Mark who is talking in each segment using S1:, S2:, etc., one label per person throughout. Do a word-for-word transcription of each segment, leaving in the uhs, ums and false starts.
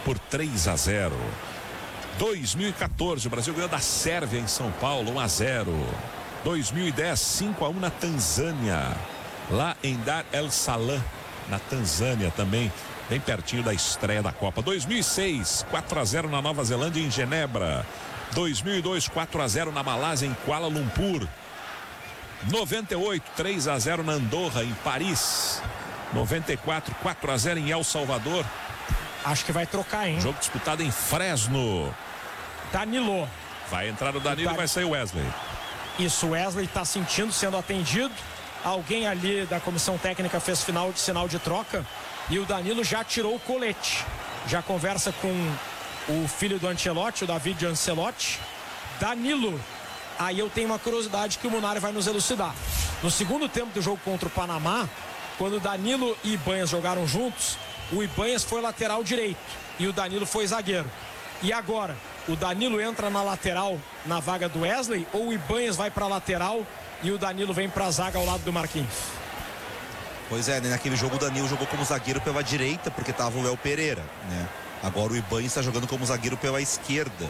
S1: por três a zero. dois mil e quatorze, o Brasil ganhou da Sérvia em São Paulo, um a zero. dois mil e dez, cinco a um na Tanzânia, lá em Dar el Salam, na Tanzânia também, bem pertinho da estreia da Copa. dois mil e seis, quatro a zero na Nova Zelândia, em Genebra. dois mil e dois, quatro a zero na Malásia, em Kuala Lumpur. noventa e oito, três a zero na Andorra, em Paris. noventa e quatro, quatro a zero em El Salvador.
S2: Acho que vai trocar, hein?
S1: Jogo disputado em Fresno.
S2: Danilo.
S1: Vai entrar o Danilo e vai sair o Wesley.
S2: Isso, o Wesley está sentindo, sendo atendido. Alguém ali da comissão técnica fez final de sinal de troca. E o Danilo já tirou o colete. Já conversa com o filho do Ancelotti, o David Ancelotti. Danilo. Aí eu tenho uma curiosidade que o Munari vai nos elucidar. No segundo tempo do jogo contra o Panamá, quando o Danilo e Ibanhas jogaram juntos, o Ibanhas foi lateral direito e o Danilo foi zagueiro. E agora, o Danilo entra na lateral na vaga do Wesley ou o Ibanhas vai para a lateral e o Danilo vem para a zaga ao lado do Marquinhos?
S3: Pois é, né? Naquele jogo o Danilo jogou como zagueiro pela direita porque estava o Léo Pereira, né? Agora o Ibanhas está jogando como zagueiro pela esquerda.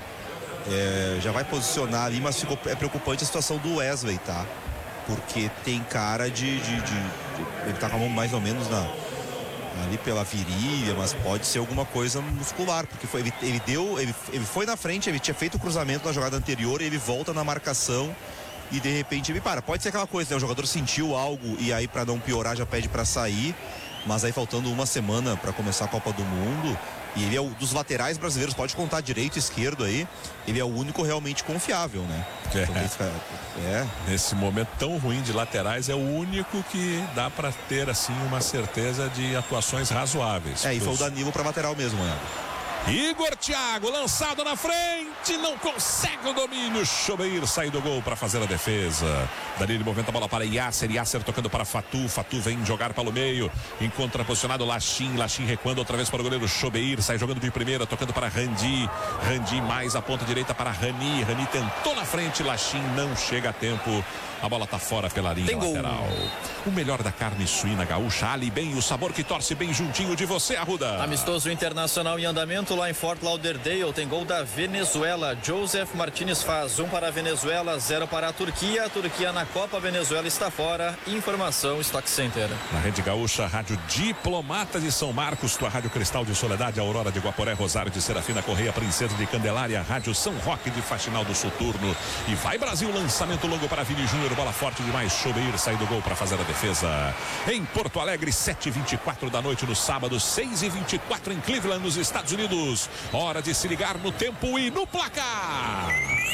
S3: É, já vai posicionar ali, mas ficou, é preocupante a situação do Wesley, tá? Porque tem cara de, de, de, de ele tá com a mão mais ou menos na ali pela virilha, mas pode ser alguma coisa muscular, porque foi, ele, ele deu, ele, ele foi na frente, ele tinha feito o cruzamento na jogada anterior, ele volta na marcação e de repente ele para. Pode ser aquela coisa, né? O jogador sentiu algo e aí para não piorar já pede para sair, mas aí faltando uma semana para começar a Copa do Mundo, e ele é o dos laterais brasileiros, pode contar direito e esquerdo aí, ele é o único realmente confiável, né?
S1: É.
S3: Então, fica, é.
S1: Nesse momento tão ruim de laterais, é o único que dá para ter assim uma certeza de atuações razoáveis.
S3: É, e foi o Danilo para lateral mesmo, né?
S1: Igor Thiago, lançado na frente, não consegue o domínio. Chobeir sai do gol para fazer a defesa. Danilo movimenta a bola para Yasser. Yasser tocando para Fatu. Fatu vem jogar pelo meio. Encontra posicionado Lachim. Lachim recuando outra vez para o goleiro Chobeir. Sai jogando de primeira, tocando para Randi. Randi mais a ponta direita para Rani. Rani tentou na frente. Lachim não chega a tempo. A bola tá fora pela linha
S4: Tem
S1: lateral.
S4: Gol.
S1: O melhor da carne suína gaúcha. Ali bem, o sabor que torce bem juntinho de você, Arruda.
S4: Amistoso internacional em andamento lá em Fort Lauderdale. Tem gol da Venezuela. Joseph Martinez faz um para a Venezuela, zero para a Turquia. A Turquia na Copa, a Venezuela está fora. Informação Stock Center.
S1: Na Rede Gaúcha, Rádio Diplomata de São Marcos, tua Rádio Cristal de Soledade, Aurora de Guaporé, Rosário de Serafina Correia, Princesa de Candelária, Rádio São Roque de Faxinal do Soturno. E vai Brasil, lançamento longo para Vini Júnior, bola forte demais, Chobeir sai do gol para fazer a defesa. Em Porto Alegre, sete e vinte e quatro da noite no sábado, seis e vinte e quatro em Cleveland, nos Estados Unidos. Hora de se ligar no tempo e no placar.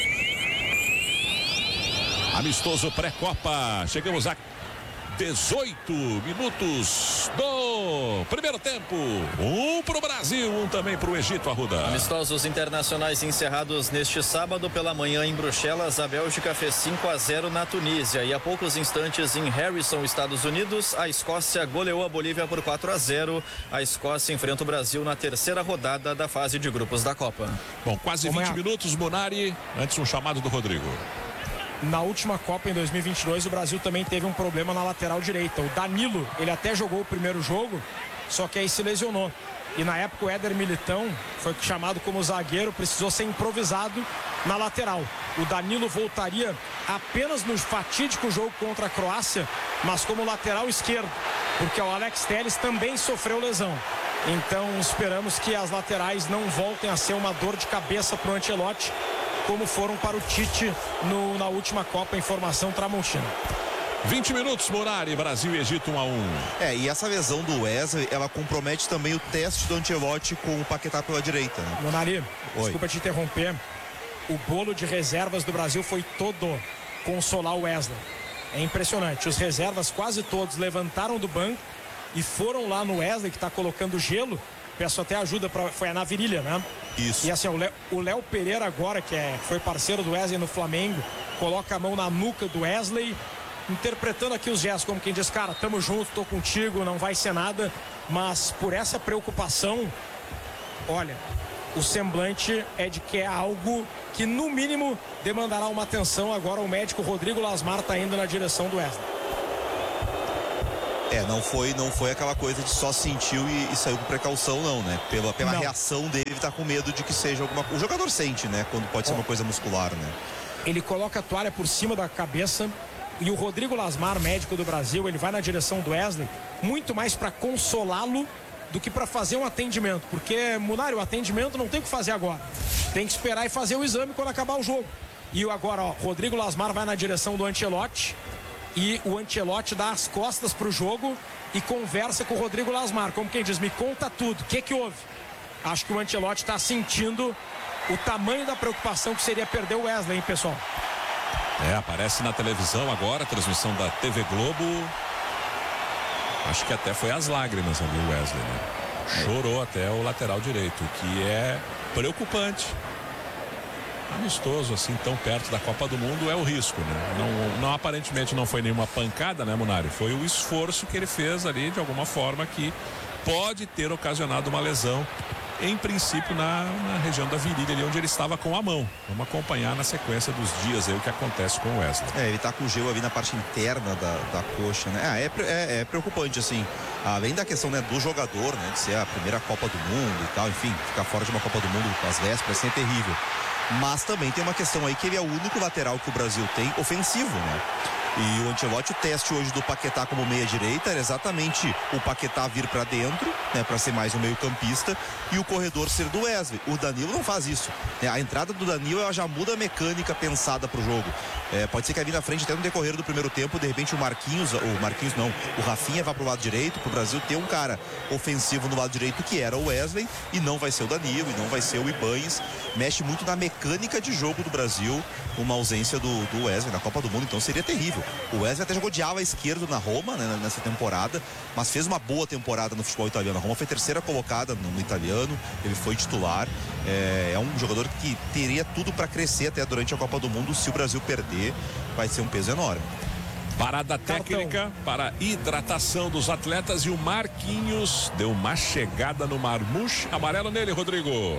S1: Amistoso pré-copa. Chegamos a dezoito minutos do primeiro tempo. Um pro Brasil, um também pro Egito, Arruda.
S4: Amistosos internacionais encerrados neste sábado pela manhã em Bruxelas. A Bélgica fez cinco a zero na Tunísia. E há poucos instantes em Harrison, Estados Unidos, a Escócia goleou a Bolívia por quatro a zero. A Escócia enfrenta o Brasil na terceira rodada da fase de grupos da Copa.
S1: Bom, quase vinte minutos, Munari. Antes um chamado do Rodrigo.
S2: Na última Copa, em dois mil e vinte e dois, o Brasil também teve um problema na lateral direita. O Danilo, ele até jogou o primeiro jogo, só que aí se lesionou. E na época o Éder Militão foi chamado como zagueiro, precisou ser improvisado na lateral. O Danilo voltaria apenas no fatídico jogo contra a Croácia, mas como lateral esquerdo, porque o Alex Telles também sofreu lesão. Então esperamos que as laterais não voltem a ser uma dor de cabeça para o Ancelotti, como foram para o Tite no, na última Copa em formação Tramontina.
S1: vinte minutos, Munari, Brasil e Egito um a um.
S3: É, e essa lesão do Wesley, ela compromete também o teste do Ancelotti com o Paquetá pela direita, né?
S2: Munari, desculpa te interromper. O bolo de reservas do Brasil foi todo consolar o Wesley. É impressionante. Os reservas quase todos levantaram do banco e foram lá no Wesley, que está colocando gelo. Peço até ajuda, pra, foi na virilha, né?
S3: Isso.
S2: E assim, o Léo Pereira agora, que é, foi parceiro do Wesley no Flamengo, coloca a mão na nuca do Wesley, interpretando aqui os gestos, como quem diz, cara, tamo junto, tô contigo, não vai ser nada. Mas por essa preocupação, olha, o semblante é de que é algo que no mínimo demandará uma atenção. Agora o médico Rodrigo Lasmar tá indo na direção do Wesley.
S3: É, não foi, não foi aquela coisa de só sentiu e, e saiu com precaução, não, né? Pela, pela reação dele, ele tá com medo de que seja alguma coisa. O jogador sente, né? Quando pode ser uma coisa muscular, né?
S2: Ele coloca a toalha por cima da cabeça e o Rodrigo Lasmar, médico do Brasil, ele vai na direção do Wesley muito mais para consolá-lo do que para fazer um atendimento, porque, Munari, o atendimento não tem o que fazer agora, tem que esperar e fazer o exame quando acabar o jogo. E agora, ó, Rodrigo Lasmar vai na direção do Ancelotti e o Ancelotti dá as costas pro jogo e conversa com o Rodrigo Lasmar, como quem diz, me conta tudo, o que que houve? Acho que o Ancelotti está sentindo o tamanho da preocupação que seria perder o Wesley, hein, pessoal?
S1: É, aparece na televisão agora, transmissão da T V Globo. Acho que até foi às lágrimas ali o Wesley, né? Chorou até o lateral direito, o que é preocupante. Amistoso, assim, tão perto da Copa do Mundo é o risco, né? Não, não, aparentemente não foi nenhuma pancada, né, Munari? Foi o esforço que ele fez ali, de alguma forma, que pode ter ocasionado uma lesão, em princípio na, na região da virilha, ali onde ele estava com a mão. Vamos acompanhar na sequência dos dias aí o que acontece com o Wesley.
S3: É, ele tá com o gelo ali na parte interna da, da coxa, né? É, é, é preocupante, assim, além da questão, né, do jogador, né, de ser a primeira Copa do Mundo e tal, enfim, ficar fora de uma Copa do Mundo com as vésperas, assim, é terrível. Mas também tem uma questão aí que ele é o único lateral que o Brasil tem ofensivo, né? E o Ancelotti, o teste hoje do Paquetá como meia direita era exatamente o Paquetá vir para dentro, né, para ser mais um meio campista, e o corredor ser do Wesley. O Danilo não faz isso, né? A entrada do Danilo, ela já muda a mecânica pensada pro jogo. É, pode ser que ali na frente, até no decorrer do primeiro tempo, de repente o Marquinhos, o Marquinhos não, o Rafinha vá pro lado direito, pro Brasil ter um cara ofensivo no lado direito, que era o Wesley, e não vai ser o Danilo, e não vai ser o Ibañez. Mexe muito na mecânica de jogo do Brasil, uma ausência do, do Wesley na Copa do Mundo, então seria terrível. O Wesley até jogou de ala esquerdo na Roma, né, nessa temporada, mas fez uma boa temporada no futebol italiano. A Roma foi terceira colocada no, no italiano, ele foi titular. É, é um jogador que teria tudo para crescer até durante a Copa do Mundo. Se o Brasil perder, vai ser um peso enorme.
S1: Parada técnica para hidratação dos atletas e o Marquinhos deu uma chegada no Marmouche. Amarelo nele, Rodrigo.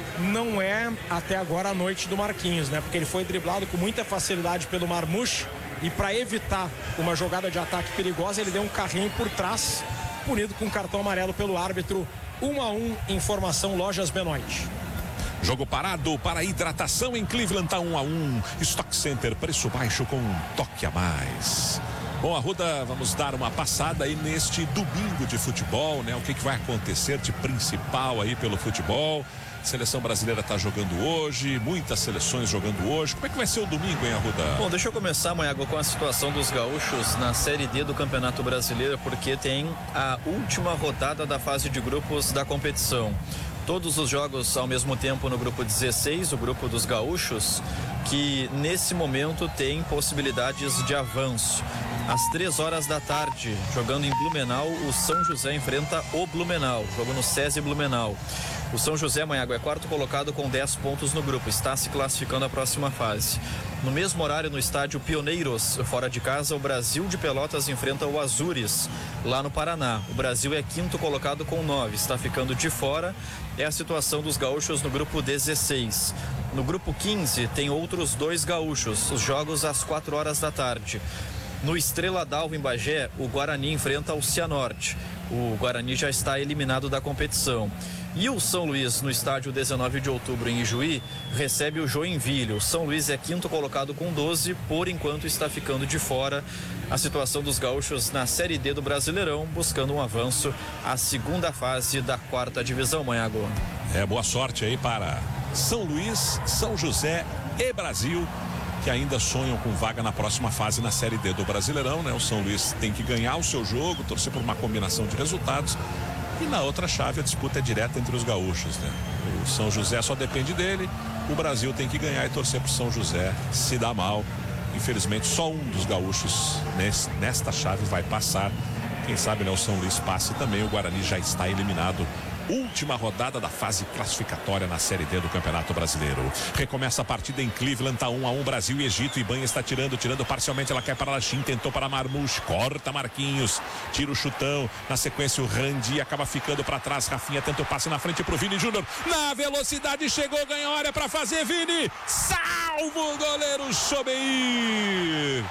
S2: Não é até agora a noite do Marquinhos, né? Porque ele foi driblado com muita facilidade pelo Marmouche e para evitar uma jogada de ataque perigosa, ele deu um carrinho por trás, punido com cartão amarelo pelo árbitro. Um a um, informação Lojas Benoit.
S1: Jogo parado para hidratação em Cleveland, tá um a um. Stock Center, preço baixo com um toque a mais. Bom, Arruda, vamos dar uma passada aí neste domingo de futebol, né? O que, que vai acontecer de principal aí pelo futebol? Seleção brasileira está jogando hoje, muitas seleções jogando hoje. Como é que vai ser o domingo, hein, Arruda?
S4: Bom, deixa eu começar, Maiago, com a situação dos gaúchos na Série D do Campeonato Brasileiro, porque tem a última rodada da fase de grupos da competição. Todos os jogos ao mesmo tempo no grupo dezesseis, o grupo dos gaúchos, que nesse momento tem possibilidades de avanço. Às três horas da tarde, jogando em Blumenau, o São José enfrenta o Blumenau, jogo no SESI Blumenau. O São José, Maiago, é quarto colocado com dez pontos no grupo, está se classificando à próxima fase. No mesmo horário, no estádio Pioneiros, fora de casa, o Brasil de Pelotas enfrenta o Azures, lá no Paraná. O Brasil é quinto colocado com nove, está ficando de fora. É a situação dos gaúchos no grupo dezesseis. No grupo quinze, tem outros dois gaúchos, os jogos às quatro horas da tarde. No Estrela d'Alva, em Bagé, o Guarani enfrenta o Cianorte. O Guarani já está eliminado da competição. E o São Luís, no estádio dezenove de outubro, em Ijuí, recebe o Joinville. O São Luís é quinto colocado com doze, por enquanto está ficando de fora. A situação dos gaúchos na Série D do Brasileirão, buscando um avanço à segunda fase da quarta divisão, Maiago.
S1: É, boa sorte aí para São Luís, São José e Brasil, que ainda sonham com vaga na próxima fase na Série D do Brasileirão, né? O São Luís tem que ganhar o seu jogo, torcer por uma combinação de resultados. E na outra chave a disputa é direta entre os gaúchos, né? O São José só depende dele, o Brasil tem que ganhar e torcer pro São José. Se dá mal, infelizmente só um dos gaúchos nesse, nesta chave vai passar. Quem sabe, né, o São Luís passe também. O Guarani já está eliminado. Última rodada da fase classificatória na Série D do Campeonato Brasileiro. Recomeça a partida em Cleveland, tá um a um Brasil e Egito. Ibañez está tirando, tirando parcialmente, ela cai para Lachim, tentou para Marmouche, corta Marquinhos, tira o chutão, na sequência o Randi acaba ficando para trás, Rafinha tenta o passe na frente pro Vini Júnior, na velocidade chegou, ganhou área para fazer, Vini, salvo o goleiro Chobeir.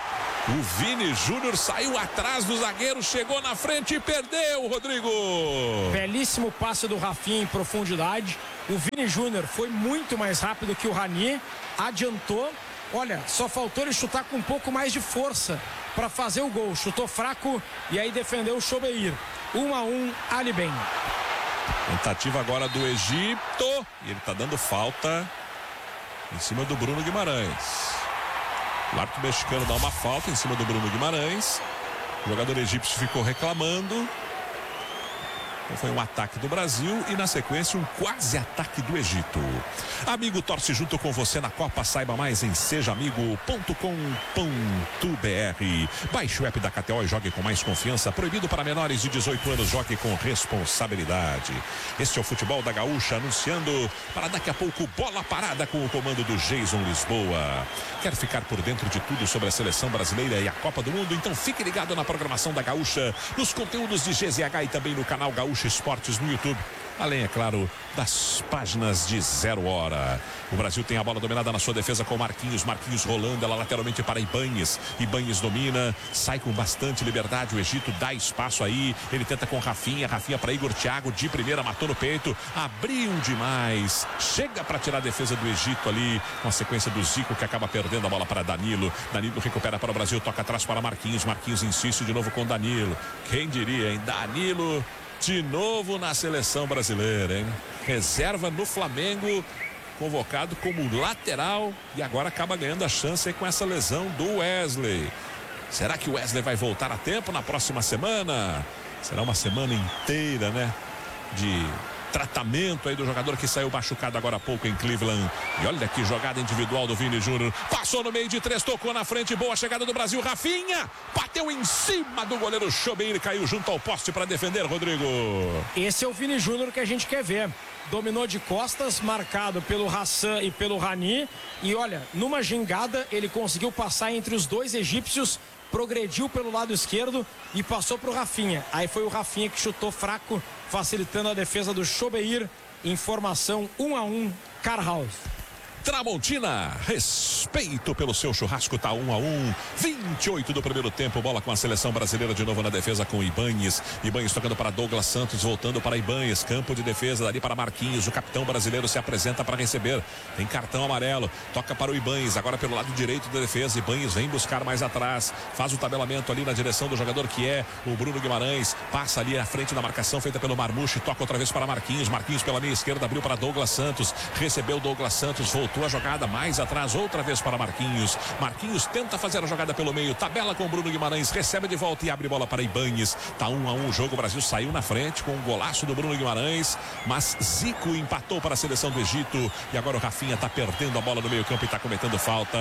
S1: O Vini Júnior saiu atrás do zagueiro, chegou na frente e perdeu, Rodrigo.
S2: Belíssimo passe do Rafinha em profundidade. O Vini Júnior foi muito mais rápido que o Rani, adiantou. Olha, só faltou ele chutar com um pouco mais de força para fazer o gol. Chutou fraco e aí defendeu o Chobeir. um a um, Ali Ben.
S1: Tentativa agora do Egito. E ele está dando falta em cima do Bruno Guimarães. O árbitro mexicano dá uma falta em cima do Bruno Guimarães. O jogador egípcio ficou reclamando. Então foi um ataque do Brasil e na sequência um quase ataque do Egito. Amigo torce junto com você na Copa. Saiba mais em seja amigo ponto com ponto br. Baixe o app da K T O e jogue com mais confiança. Proibido para menores de dezoito anos. Jogue com responsabilidade. Este é o Futebol da Gaúcha anunciando para daqui a pouco bola parada com o comando do Jason Lisboa. Quer ficar por dentro de tudo sobre a seleção brasileira e a Copa do Mundo? Então fique ligado na programação da Gaúcha, nos conteúdos de G Z H e também no canal Gaúcha Esportes no YouTube. Além, é claro, das páginas de Zero Hora. O Brasil tem a bola dominada na sua defesa com Marquinhos. Marquinhos rolando ela lateralmente para Ibanhes. Ibanhes domina, sai com bastante liberdade. O Egito dá espaço aí. Ele tenta com Rafinha. Rafinha para Igor Thiago. De primeira, matou no peito. Abriu demais. Chega para tirar a defesa do Egito ali. Com a sequência do Zico, que acaba perdendo a bola para Danilo. Danilo recupera para o Brasil. Toca atrás para Marquinhos. Marquinhos insiste de novo com Danilo. Quem diria, hein? Danilo de novo na seleção brasileira, hein? Reserva no Flamengo, convocado como lateral e agora acaba ganhando a chance com essa lesão do Wesley. Será que o Wesley vai voltar a tempo na próxima semana? Será uma semana inteira, né? De tratamento aí do jogador que saiu machucado agora há pouco em Cleveland. E olha que jogada individual do Vini Júnior. Passou no meio de três, tocou na frente. Boa chegada do Brasil. Rafinha bateu em cima do goleiro Chobeir e caiu junto ao poste para defender, Rodrigo.
S2: Esse é o Vini Júnior que a gente quer ver. Dominou de costas, marcado pelo Hassan e pelo Rani. E olha, numa gingada ele conseguiu passar entre os dois egípcios, progrediu pelo lado esquerdo e passou para o Rafinha. Aí foi o Rafinha que chutou fraco, facilitando a defesa do Chobeir. Informação um a um, Carhaus.
S1: Tramontina, respeito pelo seu churrasco, tá um a um, vinte e oito do primeiro tempo, bola com a seleção brasileira de novo na defesa com Ibanhes, Ibanhes tocando para Douglas Santos, voltando para Ibanhes, campo de defesa dali para Marquinhos, o capitão brasileiro se apresenta para receber, tem cartão amarelo, toca para o Ibanhes, agora pelo lado direito da defesa, Ibanhes vem buscar mais atrás, faz o tabelamento ali na direção do jogador que é o Bruno Guimarães, passa ali à frente da marcação feita pelo Marmuche, toca outra vez para Marquinhos, Marquinhos pela meia esquerda, abriu para Douglas Santos, recebeu Douglas Santos, voltou a jogada mais atrás, outra vez para Marquinhos. Marquinhos tenta fazer a jogada pelo meio, tabela com Bruno Guimarães, recebe de volta e abre bola para Ibanhes. Tá um a um o jogo, o Brasil saiu na frente com um golaço do Bruno Guimarães, mas Zico empatou para a seleção do Egito e agora o Rafinha tá perdendo a bola no meio campo e tá cometendo falta.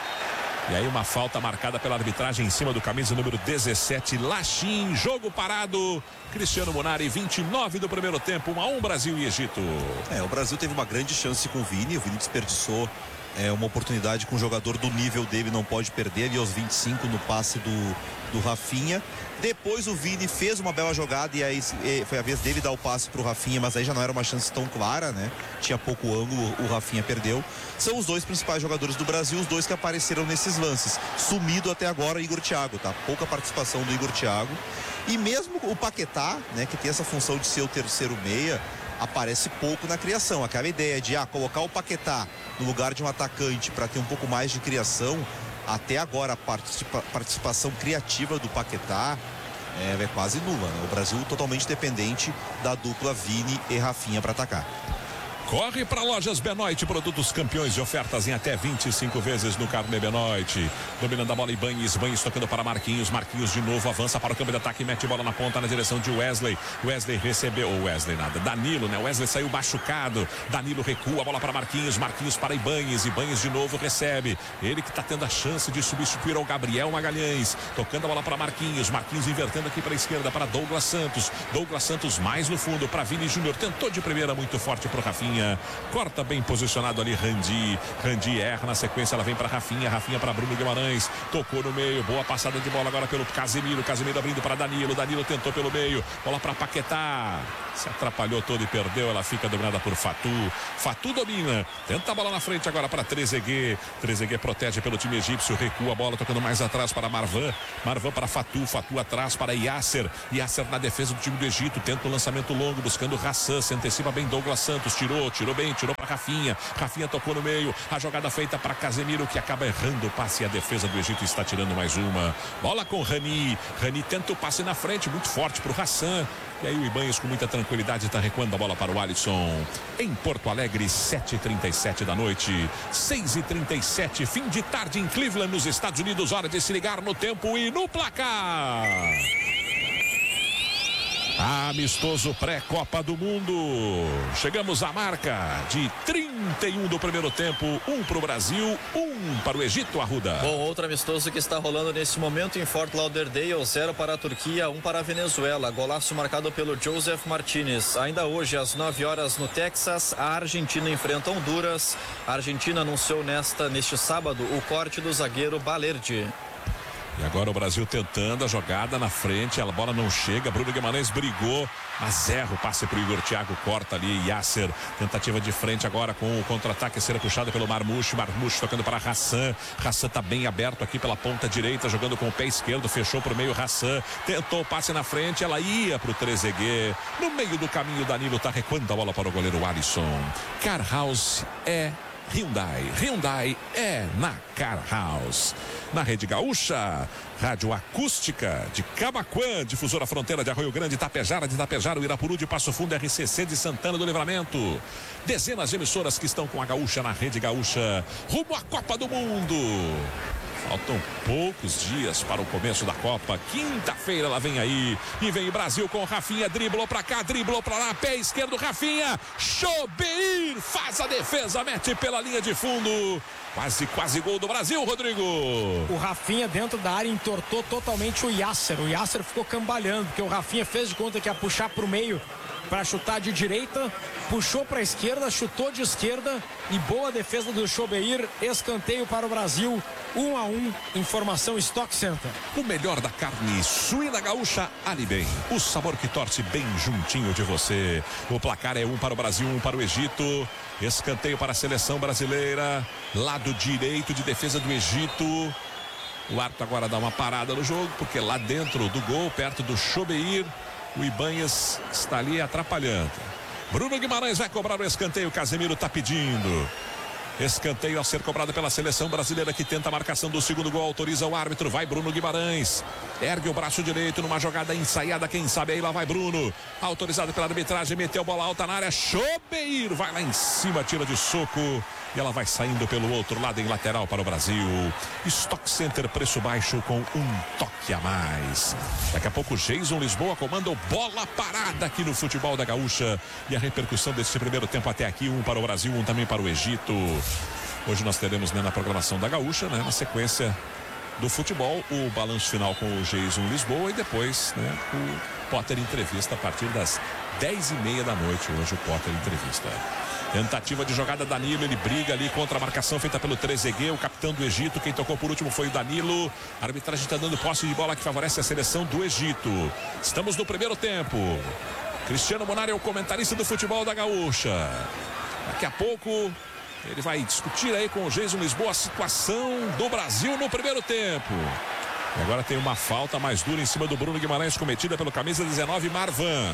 S1: E aí uma falta marcada pela arbitragem em cima do camisa número dezessete, Lachim, jogo parado. Cristiano Munari, vinte e nove do primeiro tempo, um a um Brasil e Egito.
S3: É, o Brasil teve uma grande chance com o Vini, o Vini desperdiçou é, uma oportunidade com um jogador do nível dele, não pode perder ali aos vinte e cinco no passe do, do Rafinha. Depois o Vini fez uma bela jogada e aí foi a vez dele dar o passe para o Rafinha, mas aí já não era uma chance tão clara, né? Tinha pouco ângulo, o Rafinha perdeu. São os dois principais jogadores do Brasil, os dois que apareceram nesses lances. Sumido até agora Igor Thiago, tá? Pouca participação do Igor Thiago. E mesmo o Paquetá, né, que tem essa função de ser o terceiro meia, aparece pouco na criação. Aquela ideia de ah, colocar o Paquetá no lugar de um atacante para ter um pouco mais de criação. Até agora a participa participação criativa do Paquetá é, é quase nula, né? O Brasil totalmente dependente da dupla Vini e Rafinha para atacar.
S1: Corre para Lojas Benoit, produtos campeões de ofertas em até vinte e cinco vezes no Carnê Benoit. Dominando a bola Ibanhes, Ibanhes tocando para Marquinhos, Marquinhos de novo avança para o campo de ataque, mete bola na ponta na direção de Wesley. Wesley recebeu, o Wesley nada, Danilo, né? Wesley saiu machucado, Danilo recua, a bola para Marquinhos, Marquinhos para Ibanhes, Ibanhes de novo recebe. Ele que está tendo a chance de substituir ao Gabriel Magalhães, tocando a bola para Marquinhos, Marquinhos invertendo aqui para a esquerda para Douglas Santos. Douglas Santos mais no fundo para Vini Júnior, tentou de primeira muito forte para o Rafinha. Rafinha. Corta bem posicionado ali Randi. Randi erra na sequência, ela vem para Rafinha. Rafinha para Bruno Guimarães. Tocou no meio, boa passada de bola agora pelo Casemiro. Casemiro abrindo para Danilo. Danilo tentou pelo meio. Bola para Paquetá. Se atrapalhou todo e perdeu. Ela fica dominada por Fatu. Fatu domina. Tenta a bola na frente agora para Trezeguet. Trezeguet protege pelo time egípcio. Recua a bola, tocando mais atrás para Marwan. Marwan para Fatu. Fatu atrás para Yasser. Yasser na defesa do time do Egito. Tenta o lançamento longo, buscando Hassan. Se antecipa bem Douglas Santos. Tirou, tirou bem, tirou para Rafinha. Rafinha tocou no meio. A jogada feita para Casemiro, que acaba errando o passe. E a defesa do Egito está tirando mais uma. Bola com Rani. Rani tenta o passe na frente, muito forte para o Hassan. E aí o Ibanez com muita tranquilidade está recuando a bola para o Alisson. Em Porto Alegre, sete e trinta e sete da noite. seis e trinta e sete, fim de tarde em Cleveland, nos Estados Unidos. Hora de se ligar no tempo e no placar. Amistoso pré-Copa do Mundo. Chegamos à marca de trinta e um do primeiro tempo. Um para o Brasil, um para o Egito, Arruda.
S4: Bom, outro amistoso que está rolando nesse momento em Fort Lauderdale. Zero para a Turquia, um para a Venezuela. Golaço marcado pelo Joseph Martinez. Ainda hoje, às nove horas no Texas, a Argentina enfrenta Honduras. A Argentina anunciou nesta, neste sábado o corte do zagueiro Balerdi.
S1: E agora o Brasil tentando a jogada na frente, a bola não chega, Bruno Guimarães brigou, mas erra o passe para o Igor, Thiago corta ali, Yasser, tentativa de frente agora com o contra-ataque, será puxado pelo Marmouche, Marmouche tocando para Hassan, Hassan está bem aberto aqui pela ponta direita, jogando com o pé esquerdo, fechou para o meio, Hassan, tentou o passe na frente, ela ia para o Trezeguet, no meio do caminho Danilo está recuando a bola para o goleiro Alisson. Car House é Hyundai, Hyundai é na Car House. Na Rede Gaúcha, rádio acústica de Camaquã, difusora fronteira de Arroio Grande, Itapejara de Itapejara, Irapuru de Passo Fundo, R C C de Santana do Livramento. Dezenas de emissoras que estão com a Gaúcha na Rede Gaúcha, rumo à Copa do Mundo. Faltam poucos dias para o começo da Copa. Quinta-feira ela vem aí. E vem o Brasil com Rafinha. Driblou pra cá, driblou pra lá. Pé esquerdo, Rafinha. Chobeir faz a defesa, mete pela linha de fundo. Quase, quase gol do Brasil, Rodrigo.
S2: O Rafinha dentro da área entortou totalmente o Yasser. O Yasser ficou cambalhando, porque o Rafinha fez de conta que ia puxar pro meio para chutar de direita, puxou para a esquerda, chutou de esquerda e boa defesa do Chobeir, escanteio para o Brasil, um a um, informação Stock Center.
S1: O melhor da carne suína gaúcha, Alibem, o sabor que torce bem juntinho de você. O placar é um para o Brasil, um para o Egito, escanteio para a seleção brasileira, lado direito de defesa do Egito. O árbitro agora dá uma parada no jogo, porque lá dentro do gol, perto do Chobeir, o Ibanez está ali atrapalhando. Bruno Guimarães vai cobrar o escanteio. Casemiro está pedindo. Escanteio a ser cobrado pela seleção brasileira, que tenta a marcação do segundo gol. Autoriza o árbitro. Vai Bruno Guimarães. Ergue o braço direito numa jogada ensaiada. Quem sabe aí lá vai Bruno. Autorizado pela arbitragem. Meteu bola alta na área. Chobeir vai lá em cima. Tira de soco. E ela vai saindo pelo outro lado em lateral para o Brasil. Stock Center, preço baixo com um toque a mais. Daqui a pouco Jason Lisboa comanda o bola parada aqui no futebol da Gaúcha. E a repercussão desse primeiro tempo até aqui, um para o Brasil, um também para o Egito. Hoje nós teremos, né, na programação da Gaúcha, né, na sequência do futebol, o balanço final com o Jason Lisboa e depois, né, o Potter Entrevista a partir das dez e meia da noite. Hoje o Potter Entrevista. Tentativa de jogada, Danilo, ele briga ali contra a marcação feita pelo Trezeguet, o capitão do Egito. Quem tocou por último foi o Danilo. A arbitragem está dando posse de bola que favorece a seleção do Egito. Estamos no primeiro tempo. Cristiano Munari é o comentarista do futebol da Gaúcha. Daqui a pouco ele vai discutir aí com o Jason Lisboa a situação do Brasil no primeiro tempo. E agora tem uma falta mais dura em cima do Bruno Guimarães, cometida pelo camisa dezenove, Marwan.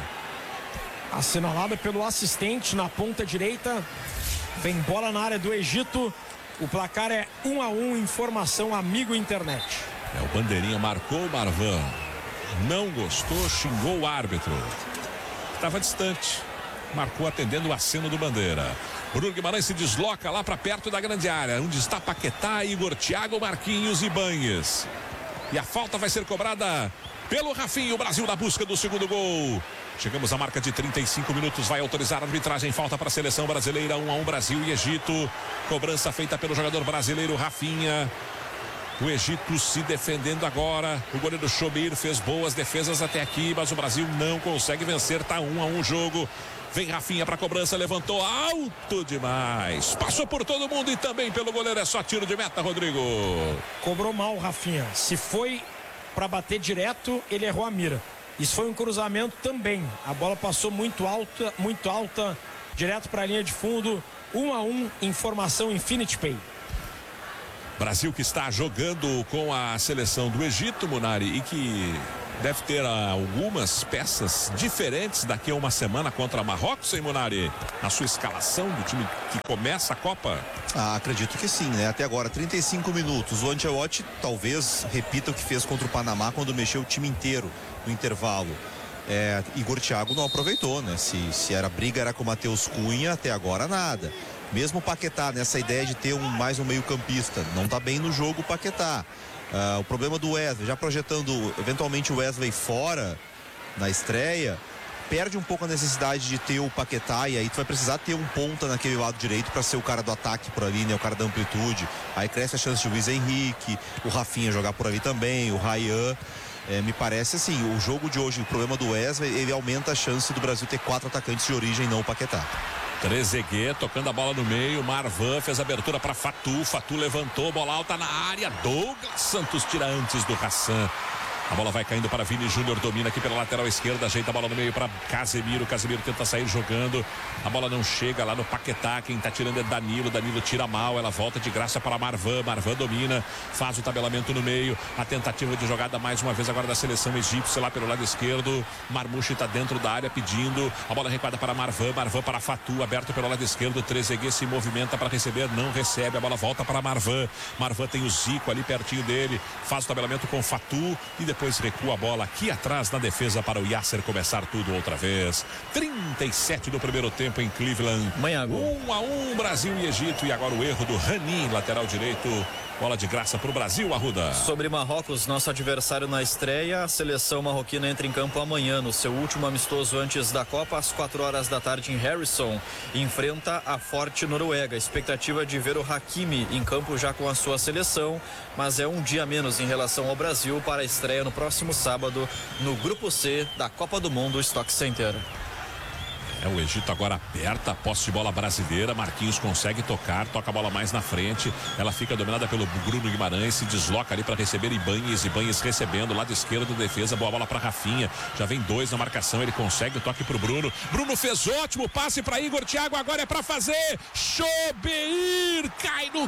S2: Assinalada pelo assistente na ponta direita. Vem bola na área do Egito. O placar é um a um, informação amigo internet.
S1: É, o bandeirinha marcou o Marwan. Não gostou, xingou o árbitro. Estava distante. Marcou atendendo o aceno do bandeira. Bruno Guimarães se desloca lá para perto da grande área, onde está Paquetá, Igor, Thiago, Marquinhos e Ibanez. E a falta vai ser cobrada pelo Rafinha. O Brasil na busca do segundo gol. Chegamos à marca de trinta e cinco minutos. Vai autorizar a arbitragem. Falta para a seleção brasileira. um a um Brasil e Egito. Cobrança feita pelo jogador brasileiro Rafinha. O Egito se defendendo agora. O goleiro Chobeir fez boas defesas até aqui, mas o Brasil não consegue vencer. Tá um a um o jogo. Vem Rafinha para cobrança, levantou alto demais. Passou por todo mundo e também pelo goleiro. É só tiro de meta, Rodrigo.
S2: Cobrou mal, Rafinha. Se foi para bater direto, ele errou a mira. Isso foi um cruzamento também. A bola passou muito alta, muito alta, direto para a linha de fundo. Um a um, informação Infinity Pay.
S1: Brasil que está jogando com a seleção do Egito, Munari, e que deve ter algumas peças diferentes daqui a uma semana contra Marrocos, hein, Munari? Na sua escalação do time que começa a Copa?
S3: Ah, acredito que sim, né? Até agora, trinta e cinco minutos. O Ancelotti talvez repita o que fez contra o Panamá quando mexeu o time inteiro no intervalo. É, Igor Thiago não aproveitou, né? Se, se era briga, era com o Matheus Cunha, até agora nada. Mesmo o Paquetá, nessa ideia de ter um, mais um meio campista, não tá bem no jogo o Paquetá. Uh, o problema do Wesley, já projetando eventualmente o Wesley fora na estreia, perde um pouco a necessidade de ter o Paquetá, e aí tu vai precisar ter um ponta naquele lado direito para ser o cara do ataque por ali, né? O cara da amplitude. Aí cresce a chance de Luiz Henrique, o Rafinha jogar por ali também, o Ryan. É, me parece assim, o jogo de hoje, o problema do Wesley, ele aumenta a chance do Brasil ter quatro atacantes de origem, não o Paquetá.
S1: Trezeguet tocando a bola no meio, Marvan fez a abertura para Fatu, Fatu levantou, bola alta na área, Douglas Santos tira antes do Hassan. A bola vai caindo para Vini Júnior, domina aqui pela lateral esquerda, ajeita a bola no meio para Casemiro, Casemiro tenta sair jogando, a bola não chega lá no Paquetá, quem tá tirando é Danilo, Danilo tira mal, ela volta de graça para Marvan, Marvan domina, faz o tabelamento no meio, a tentativa de jogada mais uma vez agora da seleção egípcia lá pelo lado esquerdo, Marmouche tá dentro da área pedindo, a bola recuada para Marvan, Marvan para Fatu, aberto pelo lado esquerdo, Trezeguet se movimenta para receber, não recebe, a bola volta para Marvan, Marvan tem o Zico ali pertinho dele, faz o tabelamento com Fatu e depois Depois recua a bola aqui atrás na defesa para o Yasser começar tudo outra vez. trinta e sete do primeiro tempo em Cleveland. um a um Brasil e Egito. E agora o erro do Rani, lateral direito. Bola de graça para o Brasil, Arruda.
S4: Sobre Marrocos, nosso adversário na estreia, a seleção marroquina entra em campo amanhã, no seu último amistoso antes da Copa, às quatro horas da tarde em Harrison. Enfrenta a forte Noruega. Expectativa de ver o Hakimi em campo já com a sua seleção, mas é um dia menos em relação ao Brasil para a estreia no próximo sábado no Grupo C da Copa do Mundo Stock Center.
S1: É, o Egito agora aperta a posse de bola brasileira. Marquinhos consegue tocar, toca a bola mais na frente. Ela fica dominada pelo Bruno Guimarães, se desloca ali para receber Ibanez. Ibanez recebendo, lado esquerdo, defesa, boa bola para Rafinha. Já vem dois na marcação, ele consegue o toque pro Bruno. Bruno fez ótimo passe para Igor Thiago, agora é para fazer. Chobeir cai no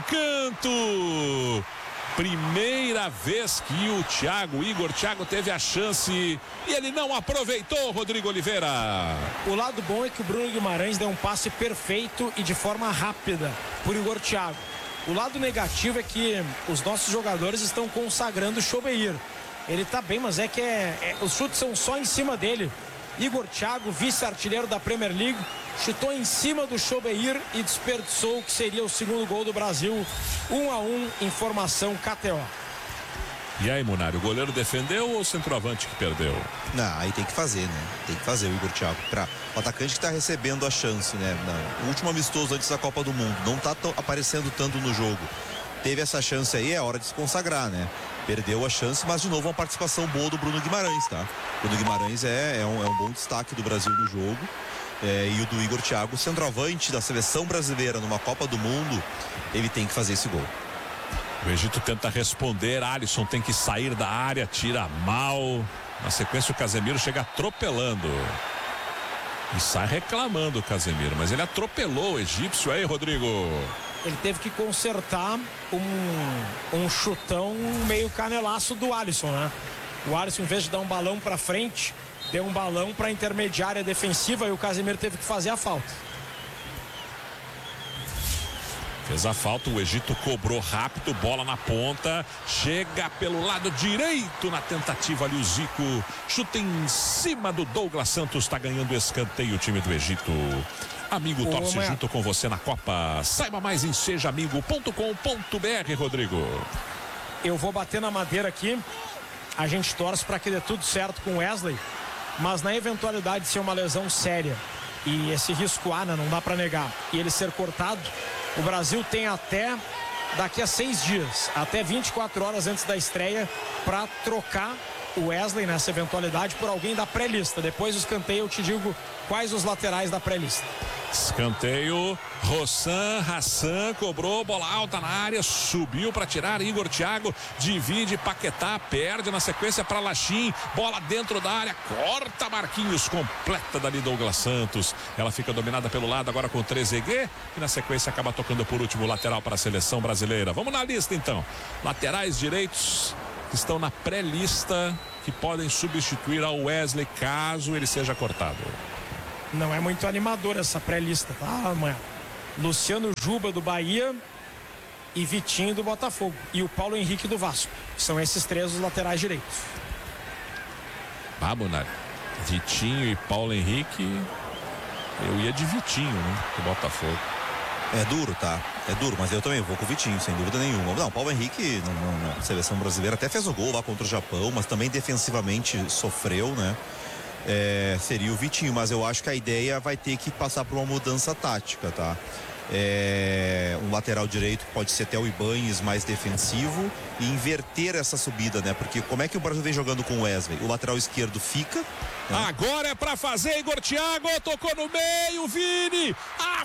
S1: canto. Primeira vez que o Thiago, Igor Thiago teve a chance e ele não aproveitou, Rodrigo Oliveira.
S2: O lado bom é que o Bruno Guimarães deu um passe perfeito e de forma rápida por Igor Thiago. O lado negativo é que os nossos jogadores estão consagrando o Chobeir. Ele tá bem, mas é que é, é, os chutes são só em cima dele. Igor Thiago, vice-artilheiro da Premier League, chutou em cima do Chobeir e desperdiçou o que seria o segundo gol do Brasil. um a um, informação K T O.
S1: E aí, Munari, o goleiro defendeu ou o centroavante que perdeu?
S3: Não, aí tem que fazer, né? Tem que fazer o Igor Thiago. Pra, o atacante que tá recebendo a chance, né? Na, o último amistoso antes da Copa do Mundo, não tá tão, aparecendo tanto no jogo. Teve essa chance aí, é hora de se consagrar, né? Perdeu a chance, mas de novo uma participação boa do Bruno Guimarães, tá? Bruno Guimarães é, é, um, é um bom destaque do Brasil no jogo. É, e o do Igor Thiago, centroavante da seleção brasileira numa Copa do Mundo, ele tem que fazer esse gol.
S1: O Egito tenta responder, Alisson tem que sair da área, tira mal. Na sequência o Casemiro chega atropelando. E sai reclamando o Casemiro, mas ele atropelou o egípcio aí, Rodrigo.
S2: Ele teve que consertar um, um chutão meio canelaço do Alisson, né? O Alisson, em vez de dar um balão para frente, deu um balão para a intermediária defensiva e o Casemiro teve que fazer a falta.
S1: Fez a falta, o Egito cobrou rápido, bola na ponta, chega pelo lado direito na tentativa ali o Zico, chuta em cima do Douglas Santos, está ganhando escanteio o time do Egito. Amigo, torce
S2: Ô,
S1: junto com você na Copa. Saiba mais em seja amigo ponto com ponto br, Rodrigo.
S2: Eu vou bater na madeira aqui. A gente torce para que dê tudo certo com o Wesley, mas na eventualidade de ser uma lesão séria e esse risco há, né, não dá para negar, e ele ser cortado, o Brasil tem até daqui a seis dias, até vinte e quatro horas antes da estreia, para trocar o Wesley nessa eventualidade por alguém da pré-lista. Depois do escanteio eu te digo quais os laterais da pré-lista.
S1: Escanteio, Rossan, Hassan cobrou, bola alta na área, subiu para tirar, Igor Thiago divide, Paquetá perde na sequência para Lachim, bola dentro da área, corta Marquinhos, completa dali Douglas Santos, ela fica dominada pelo lado agora com o Trezeguet e na sequência acaba tocando por último lateral para a seleção brasileira. Vamos na lista então, laterais direitos que estão na pré-lista, que podem substituir ao Wesley caso ele seja cortado.
S2: Não é muito animador essa pré-lista, tá, amanhã? Luciano Juba do Bahia e Vitinho do Botafogo. E o Paulo Henrique do Vasco. São esses três os laterais direitos.
S1: Ah, Bonari. Vitinho e Paulo Henrique. Eu ia de Vitinho, né? Do Botafogo.
S3: É duro, tá? É duro, mas eu também vou com o Vitinho, sem dúvida nenhuma. Não, Paulo Henrique, na seleção brasileira, até fez o gol lá contra o Japão, mas também defensivamente sofreu, né? É, seria o Vitinho, mas eu acho que a ideia vai ter que passar por uma mudança tática, tá? É, um lateral direito pode ser até o Ibanez mais defensivo e inverter essa subida, né? Porque como é que o Brasil vem jogando com o Wesley? O lateral esquerdo fica, né?
S1: Agora é pra fazer, Igor Thiago tocou no meio, Vini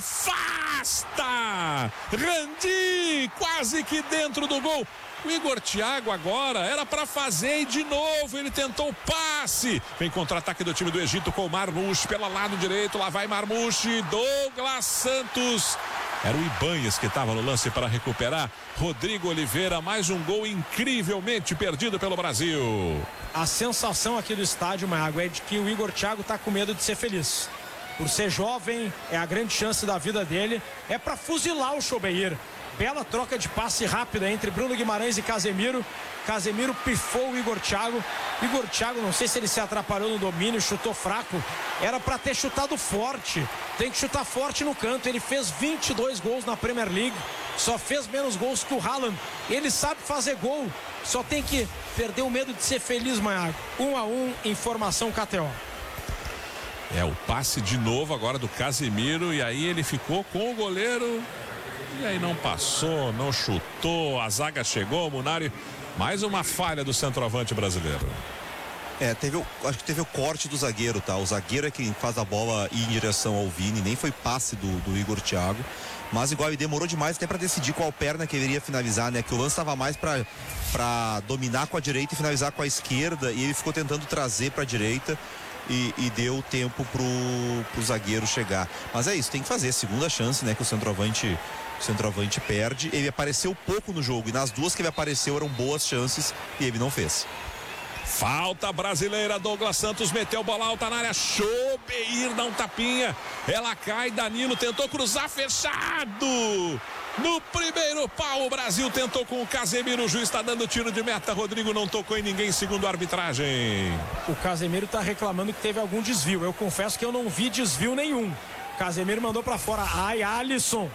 S1: afasta, Randi quase que dentro do gol. O Igor Thiago agora era para fazer e de novo ele tentou o passe. Vem contra-ataque do time do Egito com o Marmouche pelo lado direito. Lá vai Marmouche, Douglas Santos. Era o Ibanez que estava no lance para recuperar. Rodrigo Oliveira, mais um gol incrivelmente perdido pelo Brasil.
S2: A sensação aqui do estádio, Mago, é de que o Igor Thiago está com medo de ser feliz. Por ser jovem, é a grande chance da vida dele. É para fuzilar o Chobeir. Bela troca de passe rápida entre Bruno Guimarães e Casemiro. Casemiro pifou o Igor Thiago. Igor Thiago, não sei se ele se atrapalhou no domínio, chutou fraco. Era para ter chutado forte. Tem que chutar forte no canto. Ele fez vinte e dois gols na Premier League. Só fez menos gols que o Haaland. Ele sabe fazer gol. Só tem que perder o medo de ser feliz, Maiago. Um a um, informação K T O.
S1: É o passe de novo agora do Casemiro. E aí ele ficou com o goleiro. E aí não passou, não chutou, a zaga chegou, Munari, mais uma falha do centroavante brasileiro.
S3: É, teve o, acho que teve o corte do zagueiro, tá? O zagueiro é quem faz a bola ir em direção ao Vini, nem foi passe do, do Igor Thiago, mas igual ele demorou demais até para decidir qual perna que ele iria finalizar, né? Que o lance estava mais para para dominar com a direita e finalizar com a esquerda, e ele ficou tentando trazer para a direita. E, e deu tempo pro, pro zagueiro chegar. Mas é isso, tem que fazer. Segunda chance, né? Que o centroavante, o centroavante perde. Ele apareceu pouco no jogo. E nas duas que ele apareceu eram boas chances. E ele não fez.
S1: Falta brasileira, Douglas Santos meteu bola alta na área, Chobeir dá um tapinha, ela cai, Danilo tentou cruzar, fechado, no primeiro pau o Brasil tentou com o Casemiro, o juiz está dando tiro de meta, Rodrigo não tocou em ninguém segundo a arbitragem.
S2: O Casemiro está reclamando que teve algum desvio, eu confesso que eu não vi desvio nenhum. Casemiro mandou para fora, ai Alisson.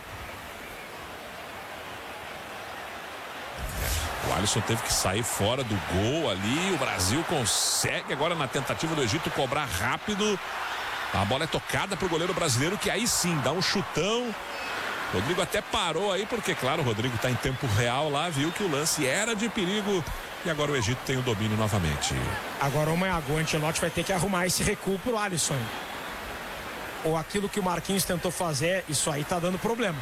S1: O Alisson teve que sair fora do gol ali. O Brasil consegue agora na tentativa do Egito cobrar rápido. A bola é tocada para o goleiro brasileiro, que aí sim dá um chutão. Rodrigo até parou aí, porque claro, o Rodrigo está em tempo real lá, viu que o lance era de perigo. E agora o Egito tem o domínio novamente.
S2: Agora o Maiago, o Ancelotti vai ter que arrumar esse recuo pro Alisson. Ou aquilo que o Marquinhos tentou fazer, isso aí tá dando problema.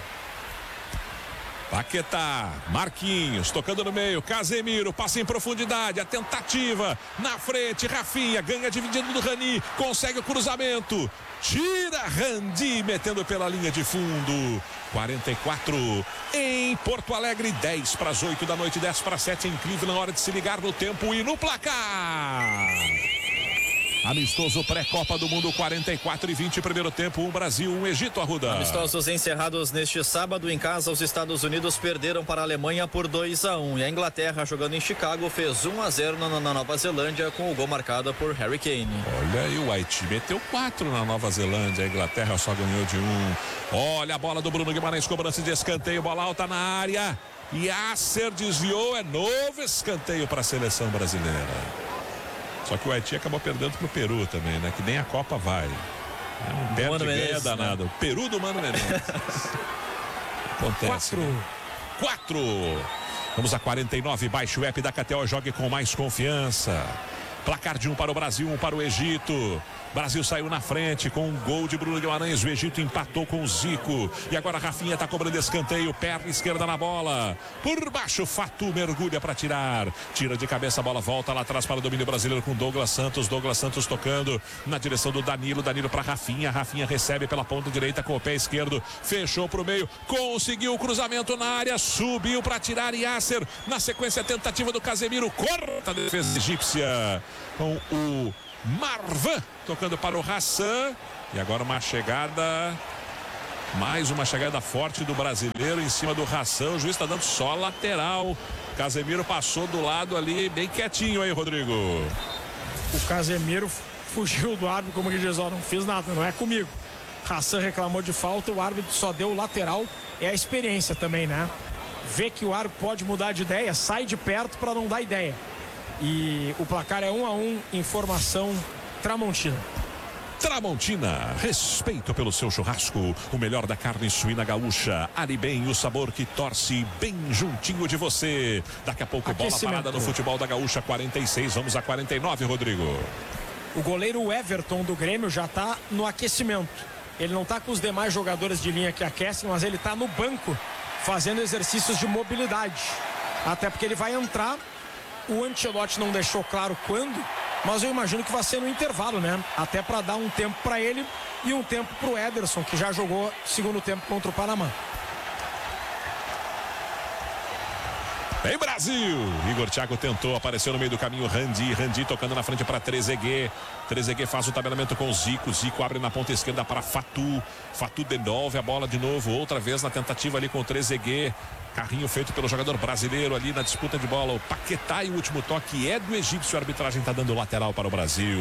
S1: Paquetá, Marquinhos, tocando no meio, Casemiro, passa em profundidade, a tentativa, na frente, Rafinha, ganha dividido do Rani, consegue o cruzamento, tira Randi, metendo pela linha de fundo, quarenta e quatro em Porto Alegre, dez para as oito da noite, dez para as sete em Cleveland, hora de se ligar no tempo e no placar. Amistoso pré-Copa do Mundo, quarenta e quatro e vinte, primeiro tempo, um Brasil, um Egito, Arruda.
S4: Amistosos encerrados neste sábado em casa, os Estados Unidos perderam para a Alemanha por dois a um. E a Inglaterra, jogando em Chicago, fez um a zero na, na Nova Zelândia, com o gol marcado por Harry Kane.
S1: Olha aí, o Haiti meteu quatro na Nova Zelândia, a Inglaterra só ganhou de um. Olha a bola do Bruno Guimarães, cobrança de escanteio, bola alta na área. Yasser desviou, é novo escanteio para a seleção brasileira. Só que o Haiti acabou perdendo pro Peru também, né? Que nem a Copa vai. É um perde e ganha danado. Né? Peru do Mano Menezes. Acontece.
S2: Quatro.
S1: Né? Quatro. Vamos a quarenta e nove. Baixe o app da K T O, jogue com mais confiança. Placar de um para o Brasil, um para o Egito. Brasil saiu na frente com um gol de Bruno Guimarães. O Egito empatou com o Zico. E agora Rafinha está cobrando escanteio. Perna esquerda na bola. Por baixo, Fatu mergulha para tirar. Tira de cabeça, a bola volta lá atrás para o domínio brasileiro com Douglas Santos. Douglas Santos tocando na direção do Danilo. Danilo para Rafinha. Rafinha recebe pela ponta direita com o pé esquerdo. Fechou para o meio. Conseguiu o cruzamento na área. Subiu para tirar Yasser. Na sequência, a tentativa do Casemiro. Corta a defesa egípcia com o Marwan tocando para o Hassan. E agora uma chegada, mais uma chegada forte do brasileiro em cima do Hassan. O juiz está dando só lateral. Casemiro passou do lado ali bem quietinho aí, Rodrigo.
S2: O Casemiro fugiu do árbitro, como ele diz, ó, não fiz nada, não é comigo. Hassan reclamou de falta, o árbitro só deu o lateral. É a experiência também, né? Vê que o árbitro pode mudar de ideia, sai de perto para não dar ideia. E o placar é um a um, informação Tramontina.
S1: Tramontina, respeito pelo seu churrasco, o melhor da carne suína gaúcha. Ali bem, o sabor que torce bem juntinho de você. Daqui a pouco, bola parada no futebol da gaúcha, quarenta e seis, vamos a quarenta e nove, Rodrigo.
S2: O goleiro Everton do Grêmio já está no aquecimento. Ele não está com os demais jogadores de linha que aquecem, mas ele está no banco fazendo exercícios de mobilidade. Até porque ele vai entrar. O Ancelotti não deixou claro quando, mas eu imagino que vai ser no intervalo, né? Até para dar um tempo para ele e um tempo para o Ederson, que já jogou segundo tempo contra o Panamá.
S1: Em Brasil, Igor Thiago tentou, apareceu no meio do caminho Randi, Randi tocando na frente para Trezeguet. Trezeguet faz o tabelamento com Zico, Zico abre na ponta esquerda para Fatu, Fatu devolve a bola de novo, outra vez na tentativa ali com o Trezeguet. Carrinho feito pelo jogador brasileiro ali na disputa de bola. O Paquetá, e o último toque é do egípcio. A arbitragem está dando lateral para o Brasil.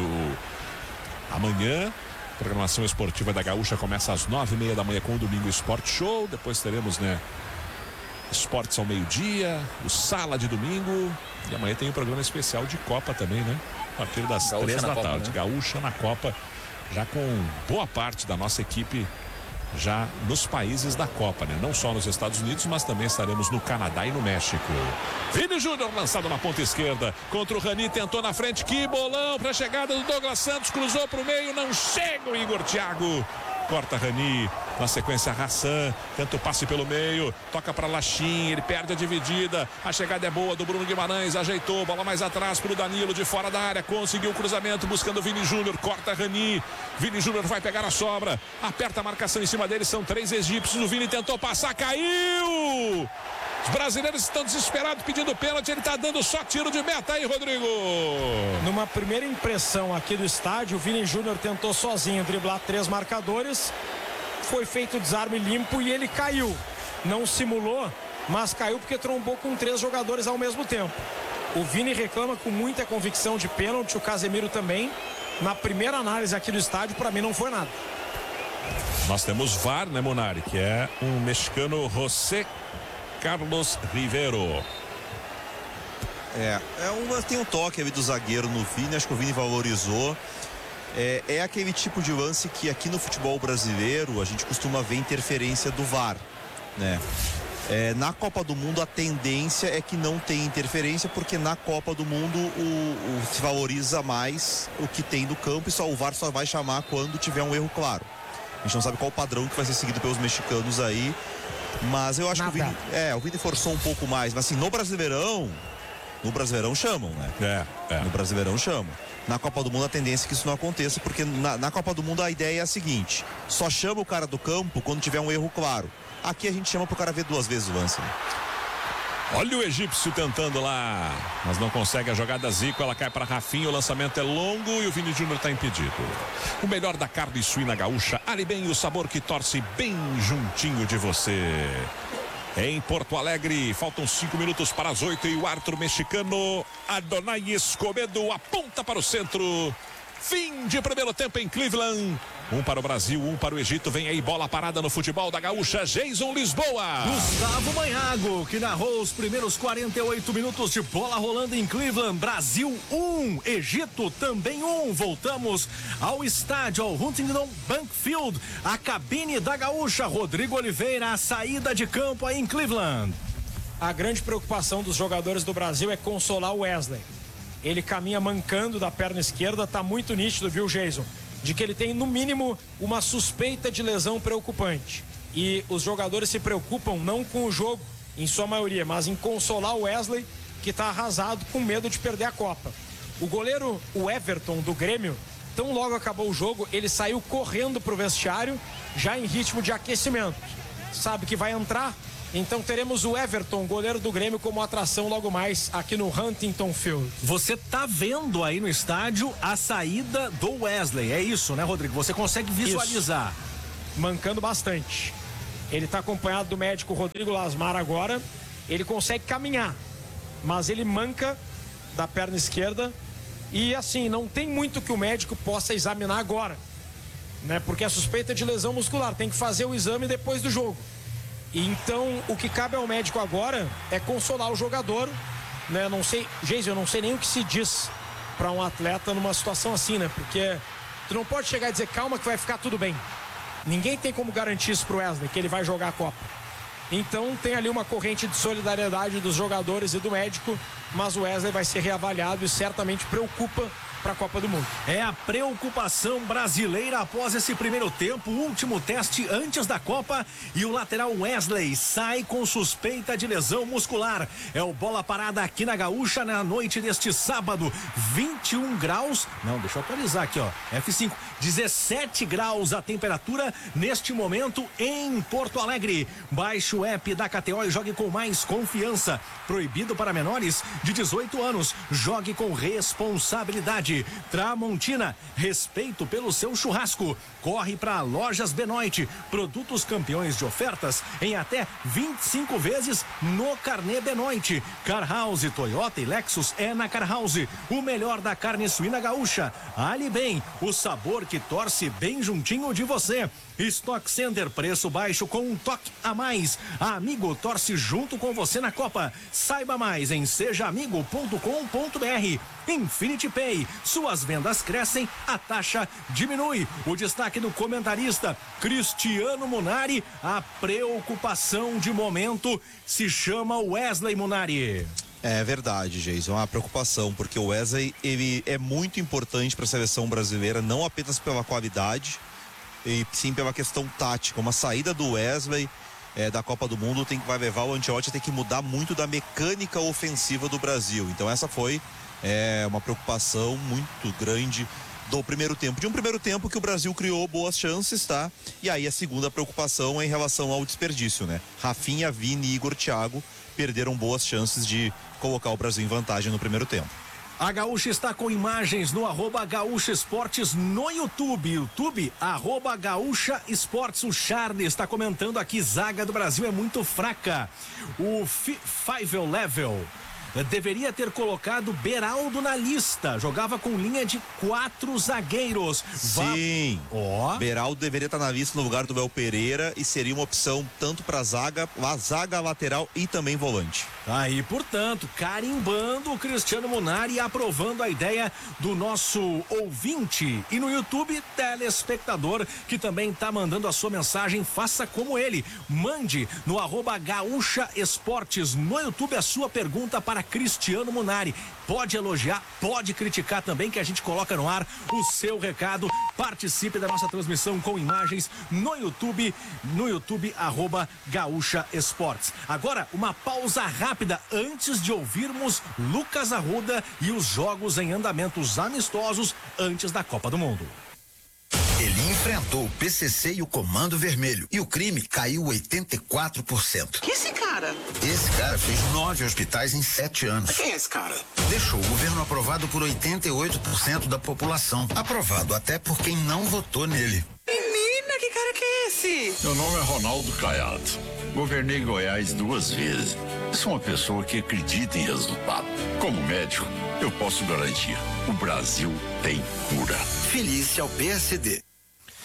S1: Amanhã, a programação esportiva da Gaúcha começa às nove e meia da manhã com o Domingo Esporte Show. Depois teremos, né, esportes ao meio-dia, o Sala de domingo. E amanhã tem um programa especial de Copa também, né? A partir das
S4: Gaúcha
S1: três da
S4: Copa,
S1: tarde.
S4: né?
S1: Gaúcha na Copa, já com boa parte da nossa equipe já nos países da Copa, né? Não só nos Estados Unidos, mas também estaremos no Canadá e no México. Vini Júnior lançado na ponta esquerda contra o Rani, tentou na frente, que bolão para a chegada do Douglas Santos, cruzou para o meio, não chega o Igor Thiago. Corta Rani, na sequência Hassan, tenta o passe pelo meio, toca para Lachim, ele perde a dividida, a chegada é boa do Bruno Guimarães, ajeitou, bola mais atrás para o Danilo de fora da área, conseguiu o cruzamento buscando o Vini Júnior, corta Rani, Vini Júnior vai pegar a sobra, aperta a marcação em cima dele, são três egípcios, o Vini tentou passar, caiu! Os brasileiros estão desesperados pedindo pênalti, ele está dando só tiro de meta aí, Rodrigo.
S2: Numa primeira impressão aqui do estádio, o Vini Júnior tentou sozinho driblar três marcadores, foi feito o desarme limpo e ele caiu. Não simulou, mas caiu porque trombou com três jogadores ao mesmo tempo. O Vini reclama com muita convicção de pênalti, o Casemiro também. Na primeira análise aqui do estádio, para mim não foi nada.
S1: Nós temos V A R, né, Monari, que é um mexicano, José Carlos Rivero.
S3: É, é uma, tem um toque ali do zagueiro no Vini, acho que o Vini valorizou. É, é aquele tipo de lance que aqui no futebol brasileiro a gente costuma ver interferência do V A R, né? É, na Copa do Mundo a tendência é que não tenha interferência, porque na Copa do Mundo o, o, se valoriza mais o que tem do campo e só o V A R só vai chamar quando tiver um erro claro. A gente não sabe qual o padrão que vai ser seguido pelos mexicanos aí. Mas eu acho Nada. que o Vini, é, o Vini forçou um pouco mais. Mas assim, no Brasileirão, no Brasileirão chamam, né?
S1: É, é.
S3: No Brasileirão chamam. Na Copa do Mundo a tendência é que isso não aconteça, porque na, na Copa do Mundo a ideia é a seguinte: só chama o cara do campo quando tiver um erro claro. Aqui a gente chama pro cara ver duas vezes o lance, né?
S1: Olha o egípcio tentando lá, mas não consegue a jogada. Zico, ela cai para Rafinha, o lançamento é longo e o Vini Júnior está impedido. O melhor da carne suína gaúcha, ali bem, o sabor que torce bem juntinho de você. Em Porto Alegre, faltam cinco minutos para as oito e o árbitro mexicano Adonai Escobedo aponta para o centro. Fim de primeiro tempo em Cleveland. Um para o Brasil, um para o Egito. Vem aí bola parada no futebol da gaúcha. Jason Lisboa.
S5: Gustavo Manhago, que narrou os primeiros quarenta e oito minutos de bola rolando em Cleveland. Brasil um, Egito também um. Voltamos ao estádio, ao Huntington Bank Field. A cabine da gaúcha. Rodrigo Oliveira, a saída de campo aí em Cleveland.
S2: A grande preocupação dos jogadores do Brasil é consolar o Wesley. ele caminha mancando da perna esquerda, tá muito nítido, viu, Jason? De que ele tem, no mínimo, uma suspeita de lesão preocupante. E os jogadores se preocupam não com o jogo, em sua maioria, mas em consolar o Wesley, que está arrasado com medo de perder a Copa. O goleiro, o Everton, do Grêmio, tão logo acabou o jogo, ele saiu correndo para o vestiário, já em ritmo de aquecimento. Sabe que vai entrar? Então teremos o Everton, goleiro do Grêmio, como atração logo mais aqui no Huntington Field.
S5: Você tá vendo aí no estádio a saída do Wesley, é isso, né, Rodrigo? Você consegue visualizar.
S2: Isso. Mancando bastante. Ele está acompanhado do médico Rodrigo Lasmar agora. Ele consegue caminhar, mas ele manca da perna esquerda. E assim, não tem muito que o médico possa examinar agora, né? Porque é suspeita de lesão muscular, tem que fazer o exame depois do jogo. Então, o que cabe ao médico agora é consolar o jogador, né? Não sei, Geise, eu não sei nem o que se diz para um atleta numa situação assim, né? Porque tu não pode chegar e dizer, calma que vai ficar tudo bem. Ninguém tem como garantir isso pro Wesley, que ele vai jogar a Copa. Então, tem ali uma corrente de solidariedade dos jogadores e do médico, mas o Wesley vai ser reavaliado e certamente preocupa para a Copa do Mundo.
S5: É a preocupação brasileira após esse primeiro tempo, último teste antes da Copa, e o lateral Wesley sai com suspeita de lesão muscular. É o bola parada aqui na Gaúcha na noite deste sábado, vinte e um graus, não, deixa eu atualizar aqui, ó, F cinco, dezessete graus a temperatura neste momento em Porto Alegre. Baixe o app da K T O e jogue com mais confiança. Proibido para menores de dezoito anos. Jogue com responsabilidade. Tramontina, respeito pelo seu churrasco. Corre para Lojas Benoit, produtos campeões de ofertas em até vinte e cinco vezes no carnê Benoit. Car House, Toyota e Lexus é na Car House. O melhor da carne suína gaúcha. Ali bem, o sabor que torce bem juntinho de você. Stock Center, preço baixo com um toque a mais. A Amigo torce junto com você na Copa. Saiba mais em seja amigo ponto com ponto br. Infinity Pay, suas vendas crescem, a taxa diminui. O destaque do comentarista Cristiano Munari, a preocupação de momento se chama Wesley Munari.
S3: É verdade, Jason, é uma preocupação, porque o Wesley, ele é muito importante para a seleção brasileira, não apenas pela qualidade, e sim pela questão tática. Uma saída do Wesley é, da Copa do Mundo tem, vai levar o Ancelotti a ter que mudar muito da mecânica ofensiva do Brasil. Então essa foi é, uma preocupação muito grande do primeiro tempo. De um primeiro tempo que o Brasil criou boas chances, tá? E aí a segunda preocupação é em relação ao desperdício, né? Rafinha, Vini e Igor Thiago perderam boas chances de colocar o Brasil em vantagem no primeiro tempo.
S5: A Gaúcha está com imagens no arroba Gaúcha Esportes no YouTube. YouTube, arroba Gaúcha Esportes. O Charlie está comentando aqui, zaga do Brasil é muito fraca. O Five Level deveria ter colocado Beraldo na lista. Jogava com linha de quatro zagueiros.
S3: Sim. Ó. Beraldo deveria estar na lista no lugar do Bel Pereira e seria uma opção tanto para zaga, a zaga lateral e também volante.
S5: Aí, portanto, carimbando o Cristiano Munari e aprovando a ideia do nosso ouvinte. E no YouTube, telespectador que também está mandando a sua mensagem, faça como ele. Mande no arroba Gaúcha Esportes no YouTube a sua pergunta para Cristiano Munari. Pode elogiar, pode criticar também, que a gente coloca no ar o seu recado. Participe da nossa transmissão com imagens no YouTube, no YouTube arroba Gaúcha Esportes. Agora, uma pausa rápida antes de ouvirmos Lucas Arruda e os jogos em andamentos amistosos antes da Copa do Mundo.
S6: Ele enfrentou o P C C e o Comando Vermelho e o crime caiu oitenta e quatro por cento.
S7: Que esse cara?
S6: Esse cara fez nove hospitais em sete anos.
S7: Quem é esse cara?
S6: Deixou o governo aprovado por oitenta e oito por cento da população. Aprovado até por quem não votou nele.
S7: Menina, que cara que é esse?
S8: Meu nome é Ronaldo Caiado. Governei Goiás duas vezes. Sou uma pessoa que acredita em resultado. Como médico, eu posso garantir: o Brasil tem cura.
S6: Felice ao P S D.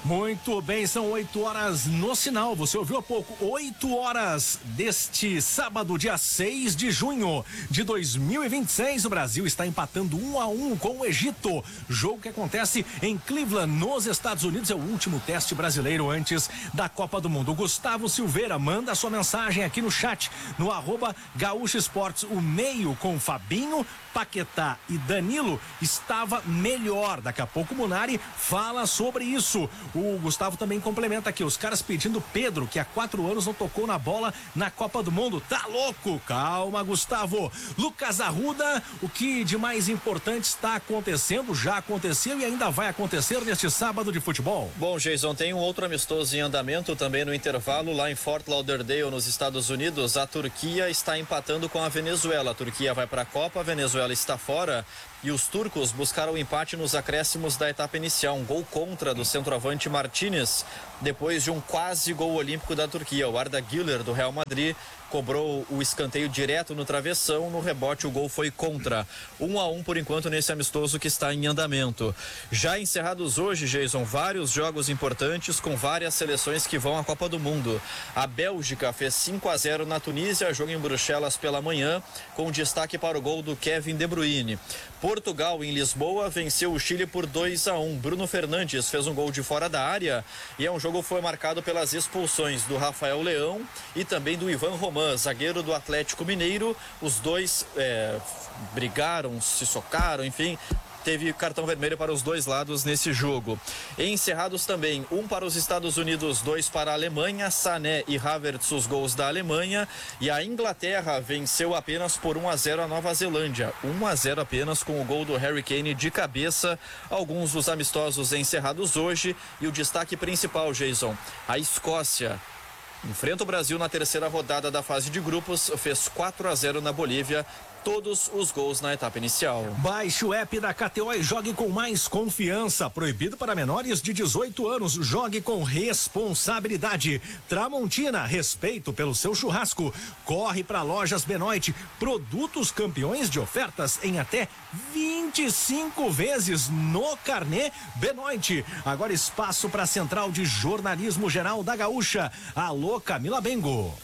S5: Muito bem, são oito horas no sinal. Você ouviu há pouco, oito horas deste sábado, dia seis de junho de dois mil e vinte e seis. O Brasil está empatando um a um com o Egito. Jogo que acontece em Cleveland, nos Estados Unidos. É o último teste brasileiro antes da Copa do Mundo. O Gustavo Silveira manda a sua mensagem aqui no chat, no arroba Gaúcho Esportes. O meio com Fabinho, Paquetá e Danilo estava melhor. Daqui a pouco o Munari fala sobre isso. O Gustavo também complementa aqui, os caras pedindo Pedro, que há quatro anos não tocou na bola na Copa do Mundo. Tá louco? Calma, Gustavo. Lucas Arruda, o que de mais importante está acontecendo, já aconteceu e ainda vai acontecer neste sábado de futebol?
S4: Bom, Jason, tem um outro amistoso em andamento também no intervalo, lá em Fort Lauderdale, nos Estados Unidos. A Turquia está empatando com a Venezuela. A Turquia vai para a Copa, a Venezuela está fora. E os turcos buscaram o empate nos acréscimos da etapa inicial. Um gol contra do centroavante Martínez, depois de um quase gol olímpico da Turquia. O Arda Güler, do Real Madrid, cobrou o escanteio direto no travessão. No rebote, o gol foi contra. Um a um, por enquanto, nesse amistoso que está em andamento. Já encerrados hoje, Jason, vários jogos importantes com várias seleções que vão à Copa do Mundo. A Bélgica fez cinco a zero na Tunísia, jogo em Bruxelas pela manhã, com destaque para o gol do Kevin De Bruyne. Portugal, em Lisboa, venceu o Chile por dois a um. Bruno Fernandes fez um gol de fora da área e é um jogo que foi marcado pelas expulsões do Rafael Leão e também do Ivan Román, zagueiro do Atlético Mineiro. Os dois é, brigaram, se socaram, enfim... Teve cartão vermelho para os dois lados nesse jogo. Encerrados também, um para os Estados Unidos, dois para a Alemanha. Sané e Havertz, os gols da Alemanha. E a Inglaterra venceu apenas por um a zero a Nova Zelândia. um a zero apenas, com o gol do Harry Kane de cabeça. Alguns dos amistosos encerrados hoje. E o destaque principal, Jason, a Escócia enfrenta o Brasil na terceira rodada da fase de grupos. Fez quatro a zero na Bolívia. Todos os gols na etapa inicial.
S5: Baixe o app da K T O e jogue com mais confiança. Proibido para menores de dezoito anos. Jogue com responsabilidade. Tramontina, respeito pelo seu churrasco. Corre para Lojas Benoit. Produtos campeões de ofertas em até vinte e cinco vezes no carnê Benoit. Agora espaço para a Central de Jornalismo Geral da Gaúcha. Alô, Camila Bengo.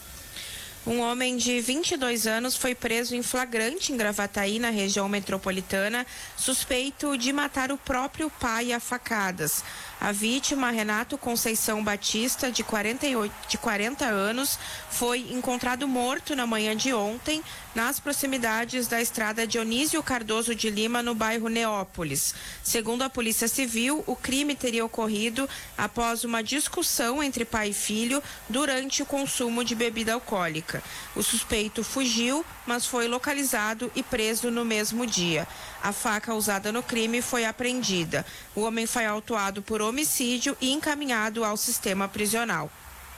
S9: Um homem de vinte e dois anos foi preso em flagrante em Gravataí, na região metropolitana, suspeito de matar o próprio pai a facadas. A vítima, Renato Conceição Batista, de quarenta e oito, de quarenta anos, foi encontrado morto na manhã de ontem, nas proximidades da estrada Dionísio Cardoso de Lima, no bairro Neópolis. Segundo a Polícia Civil, o crime teria ocorrido após uma discussão entre pai e filho durante o consumo de bebida alcoólica. O suspeito fugiu, mas foi localizado e preso no mesmo dia. A faca usada no crime foi apreendida. O homem foi autuado por homicídio e encaminhado ao sistema prisional.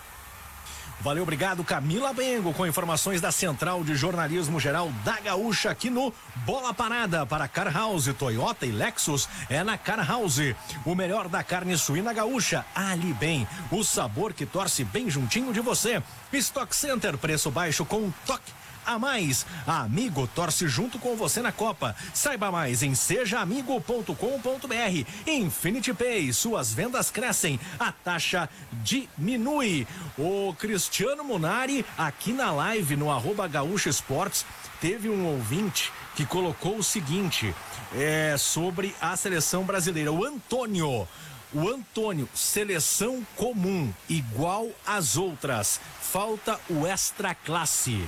S5: Valeu, obrigado, Camila Bengo, com informações da Central de Jornalismo Geral da Gaúcha, aqui no Bola Parada. Para Car House, Toyota e Lexus, é na Car House. O melhor da carne suína gaúcha, ali bem. O sabor que torce bem juntinho de você. Stock Center, preço baixo com um toque a mais. A Amigo torce junto com você na Copa. Saiba mais em seja amigo ponto com ponto br. Infinity Pay, suas vendas crescem, a taxa diminui. O Cristiano Munari, aqui na live no arroba Gaúcho Esportes, teve um ouvinte que colocou o seguinte, é, sobre a seleção brasileira. O Antônio O Antônio, seleção comum, igual às outras. Falta o extra classe.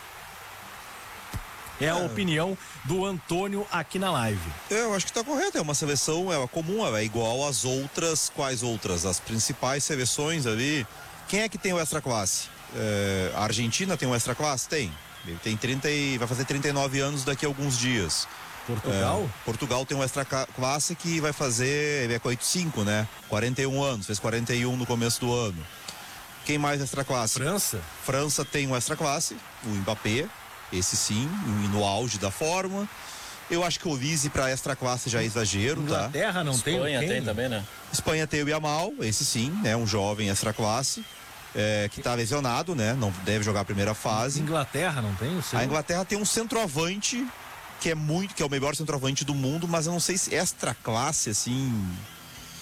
S5: É a opinião do Antônio aqui na live.
S3: Eu acho que está correto, é uma seleção, é uma comum, é igual às outras. Quais outras? As principais seleções ali. Quem é que tem o extra classe? É, a Argentina tem o extra classe? Tem. Ele tem trinta e, vai fazer trinta e nove anos daqui a alguns dias.
S5: Portugal?
S3: É, Portugal tem um extra classe que vai fazer, ele é quarenta e cinco, né? quarenta e um anos, fez quarenta e um no começo do ano. Quem mais extra classe?
S5: França?
S3: França tem um extra classe, o Mbappé. Esse sim, no auge da forma. Eu acho que o Olise para extra classe já é exagero,
S5: Inglaterra,
S3: tá?
S5: Inglaterra não tem.
S4: Espanha tem também, né?
S3: Espanha tem o Yamal, esse sim, né? Um jovem extra classe, é, que tá lesionado, né? Não deve jogar a primeira fase.
S5: Inglaterra não tem o seu?
S3: A Inglaterra tem um centroavante que é muito, que é o melhor centroavante do mundo, mas eu não sei se extra classe, assim.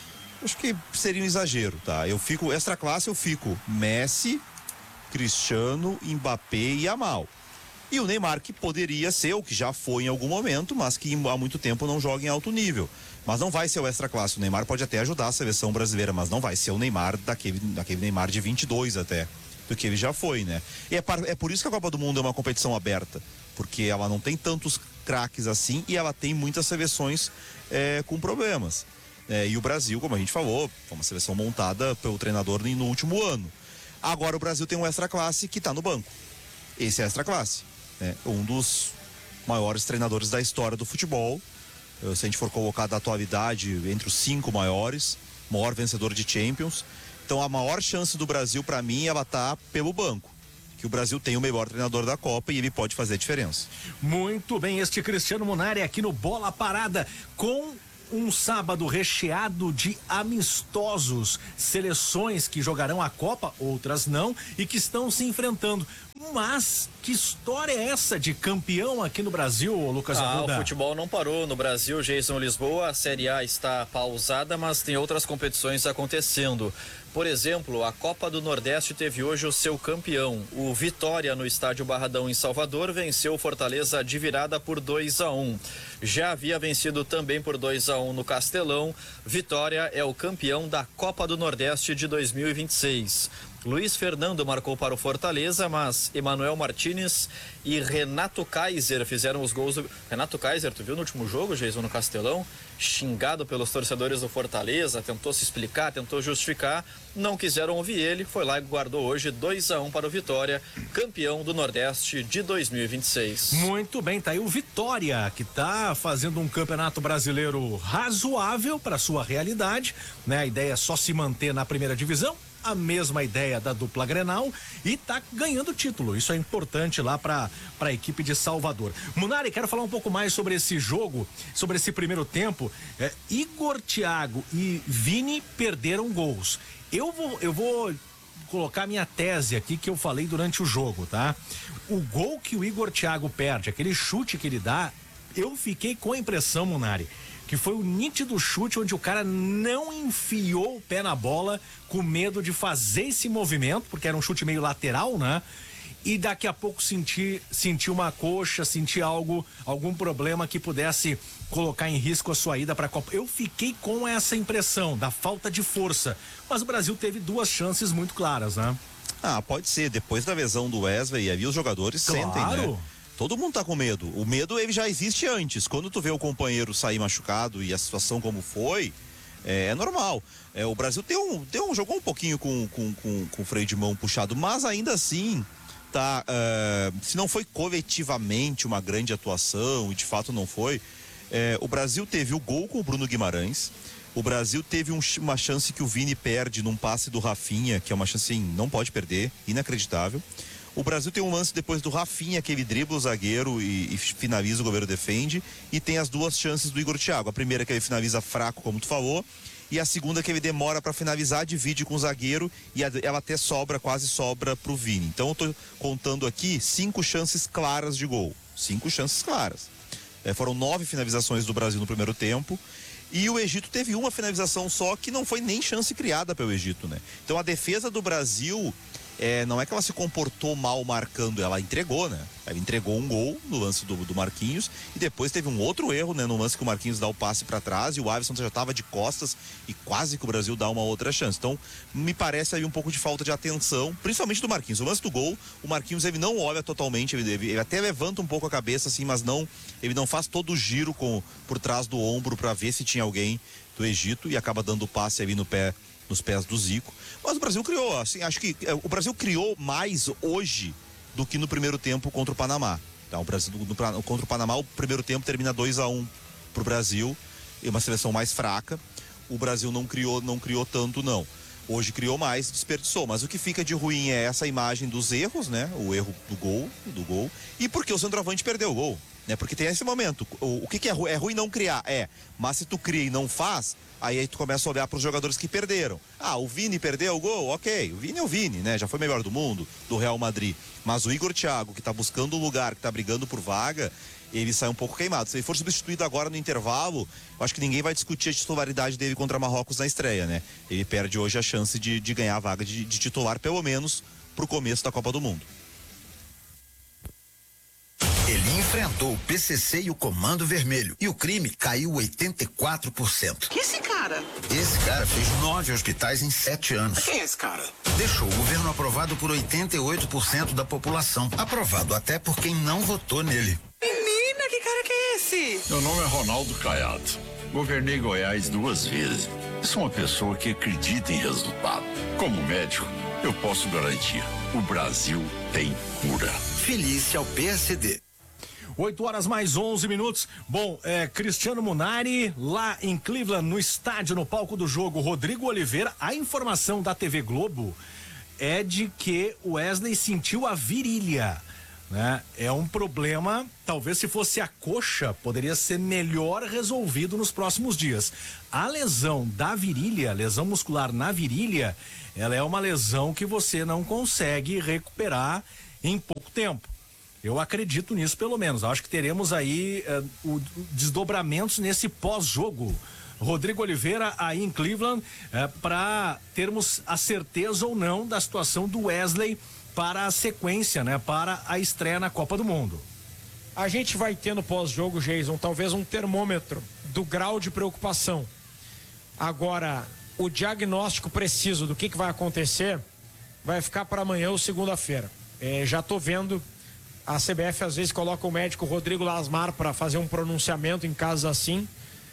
S3: Acho que seria um exagero, tá? Eu fico, extra classe eu fico Messi, Cristiano, Mbappé e Yamal. E o Neymar, que poderia ser, o que já foi em algum momento, mas que há muito tempo não joga em alto nível. Mas não vai ser o extra classe. O Neymar pode até ajudar a seleção brasileira, mas não vai ser o Neymar daquele, daquele Neymar de vinte e dois até, do que ele já foi, né? E é, par, é por isso que a Copa do Mundo é uma competição aberta, porque ela não tem tantos craques assim e ela tem muitas seleções é, com problemas. É, e o Brasil, como a gente falou, foi uma seleção montada pelo treinador no último ano. Agora o Brasil tem um extra classe que está no banco. Esse é extra classe. É um dos maiores treinadores da história do futebol. Se a gente for colocar da atualidade entre os cinco maiores, maior vencedor de Champions. Então a maior chance do Brasil, para mim, ela tá pelo banco. Que o Brasil tem o melhor treinador da Copa e ele pode fazer a diferença.
S5: Muito bem, este Cristiano Munari aqui no Bola Parada com um sábado recheado de amistosos, seleções que jogarão a Copa, outras não, e que estão se enfrentando. Mas que história é essa de campeão aqui no Brasil, Lucas
S4: ah,
S5: Arruda?
S4: O futebol não parou no Brasil, Jason Lisboa. A Série A está pausada, mas tem outras competições acontecendo. Por exemplo, a Copa do Nordeste teve hoje o seu campeão. O Vitória, no estádio Barradão, em Salvador, venceu o Fortaleza de virada por dois a um. Já havia vencido também por dois a um no Castelão. Vitória é o campeão da Copa do Nordeste de dois mil e vinte e seis. Luiz Fernando marcou para o Fortaleza, mas Emanuel Martínez e Renato Kaiser fizeram os gols do... Renato Kaiser, tu viu no último jogo, Jason, no Castelão? Xingado pelos torcedores do Fortaleza, tentou se explicar, tentou justificar, não quiseram ouvir ele, foi lá e guardou hoje dois a um para o Vitória, campeão do Nordeste de dois mil e vinte e seis.
S5: Muito bem, tá aí o Vitória, que tá fazendo um campeonato brasileiro razoável para sua realidade, né? A ideia é só se manter na primeira divisão. A mesma ideia da dupla Grenal e tá ganhando título. Isso é importante lá para para a equipe de Salvador. Munari, quero falar um pouco mais sobre esse jogo, sobre esse primeiro tempo. É, Igor Thiago e Vini perderam gols. Eu vou eu vou colocar minha tese aqui que eu falei durante o jogo, tá? O gol que o Igor Thiago perde, aquele chute que ele dá, eu fiquei com a impressão, Munari, que foi o nítido chute onde o cara não enfiou o pé na bola com medo de fazer esse movimento, porque era um chute meio lateral, né? E daqui a pouco sentir sentir uma coxa, sentir algo, algum problema que pudesse colocar em risco a sua ida para a Copa. Eu fiquei com essa impressão da falta de força, mas o Brasil teve duas chances muito claras, né?
S3: Ah, pode ser, depois da lesão do Wesley, aí os jogadores
S5: claro.
S3: sentem, né? Todo mundo tá com medo. O medo, ele já existe antes. Quando tu vê o companheiro sair machucado e a situação como foi, é, é normal. É, o Brasil tem um, tem um, jogou um pouquinho com, com, com, com o freio de mão puxado, mas ainda assim, tá, uh, se não foi coletivamente uma grande atuação, e de fato não foi, é, o Brasil teve o gol com o Bruno Guimarães. O Brasil teve um, uma chance que o Vini perde num passe do Rafinha, que é uma chance, assim, não pode perder, inacreditável. O Brasil tem um lance depois do Rafinha, que ele dribla o zagueiro e, e finaliza, o goleiro defende. E tem as duas chances do Igor Thiago. A primeira que ele finaliza fraco, como tu falou. E a segunda que ele demora para finalizar, divide com o zagueiro. E a, ela até sobra, quase sobra pro Vini. Então eu tô contando aqui cinco chances claras de gol. Cinco chances claras. É, foram nove finalizações do Brasil no primeiro tempo. E o Egito teve uma finalização só, que não foi nem chance criada pelo Egito, né? Então a defesa do Brasil... É, não é que ela se comportou mal marcando, ela entregou, né? Ela entregou um gol no lance do, do Marquinhos e depois teve um outro erro, né? No lance que o Marquinhos dá o passe para trás e o Alisson já estava de costas e quase que o Brasil dá uma outra chance. Então, me parece aí um pouco de falta de atenção, principalmente do Marquinhos. O lance do gol, o Marquinhos, ele não olha totalmente, ele, ele até levanta um pouco a cabeça assim, mas não, ele não faz todo o giro com, por trás do ombro para ver se tinha alguém do Egito e acaba dando o passe ali no pé, nos pés do Zico. Mas o Brasil criou, assim, acho que é, o Brasil criou mais hoje do que no primeiro tempo contra o Panamá. Tá, o Brasil no, no, contra o Panamá, o primeiro tempo termina dois a um pro Brasil, é uma seleção mais fraca. O Brasil não criou, não criou tanto, não. Hoje criou mais, desperdiçou. Mas o que fica de ruim é essa imagem dos erros, né? O erro do gol, do gol. E porque o centroavante perdeu o gol, né? Porque tem esse momento. O, o que, que é ruim? É ruim não criar, é. Mas se tu cria e não faz, aí, aí tu começa a olhar para os jogadores que perderam. Ah, o Vini perdeu o gol? Ok, o Vini é o Vini, né? Já foi melhor do mundo, do Real Madrid. Mas o Igor Thiago, que tá buscando um lugar, que tá brigando por vaga, ele sai um pouco queimado. Se ele for substituído agora no intervalo, eu acho que ninguém vai discutir a titularidade dele contra Marrocos na estreia, né? Ele perde hoje a chance de, de ganhar a vaga de, de titular, pelo menos pro começo da Copa do Mundo.
S6: Ele enfrentou o P C C e o Comando Vermelho e o crime caiu oitenta e quatro por cento.
S7: Que esse cara?
S6: Esse cara fez nove hospitais em sete anos.
S7: Quem é esse cara?
S6: Deixou o governo aprovado por oitenta e oito por cento da população. Aprovado até por quem não votou nele.
S7: Menina, que cara que é esse?
S8: Meu nome é Ronaldo Caiado. Governei Goiás duas vezes. Sou uma pessoa que acredita em resultado. Como médico, eu posso garantir: o Brasil tem cura.
S6: Feliz ao P S D.
S5: oito horas mais onze minutos. Bom, é, Cristiano Munari, lá em Cleveland, no estádio, no palco do jogo, Rodrigo Oliveira. A informação da T V Globo é de que o Wesley sentiu a virilha, né? É um problema, talvez se fosse a coxa, poderia ser melhor resolvido nos próximos dias. A lesão da virilha, lesão muscular na virilha, ela é uma lesão que você não consegue recuperar em pouco tempo. Eu acredito nisso, pelo menos. Acho que teremos aí uh, o, o desdobramentos nesse pós-jogo. Rodrigo Oliveira aí em Cleveland, uh, para termos a certeza ou não da situação do Wesley para a sequência, né? Para a estreia na Copa do Mundo.
S2: A gente vai ter no pós-jogo, Jason, talvez um termômetro do grau de preocupação. Agora, o diagnóstico preciso do que, que vai acontecer vai ficar para amanhã ou segunda-feira. É, já tô vendo. A C B F às vezes coloca o médico Rodrigo Lasmar para fazer um pronunciamento em casos assim,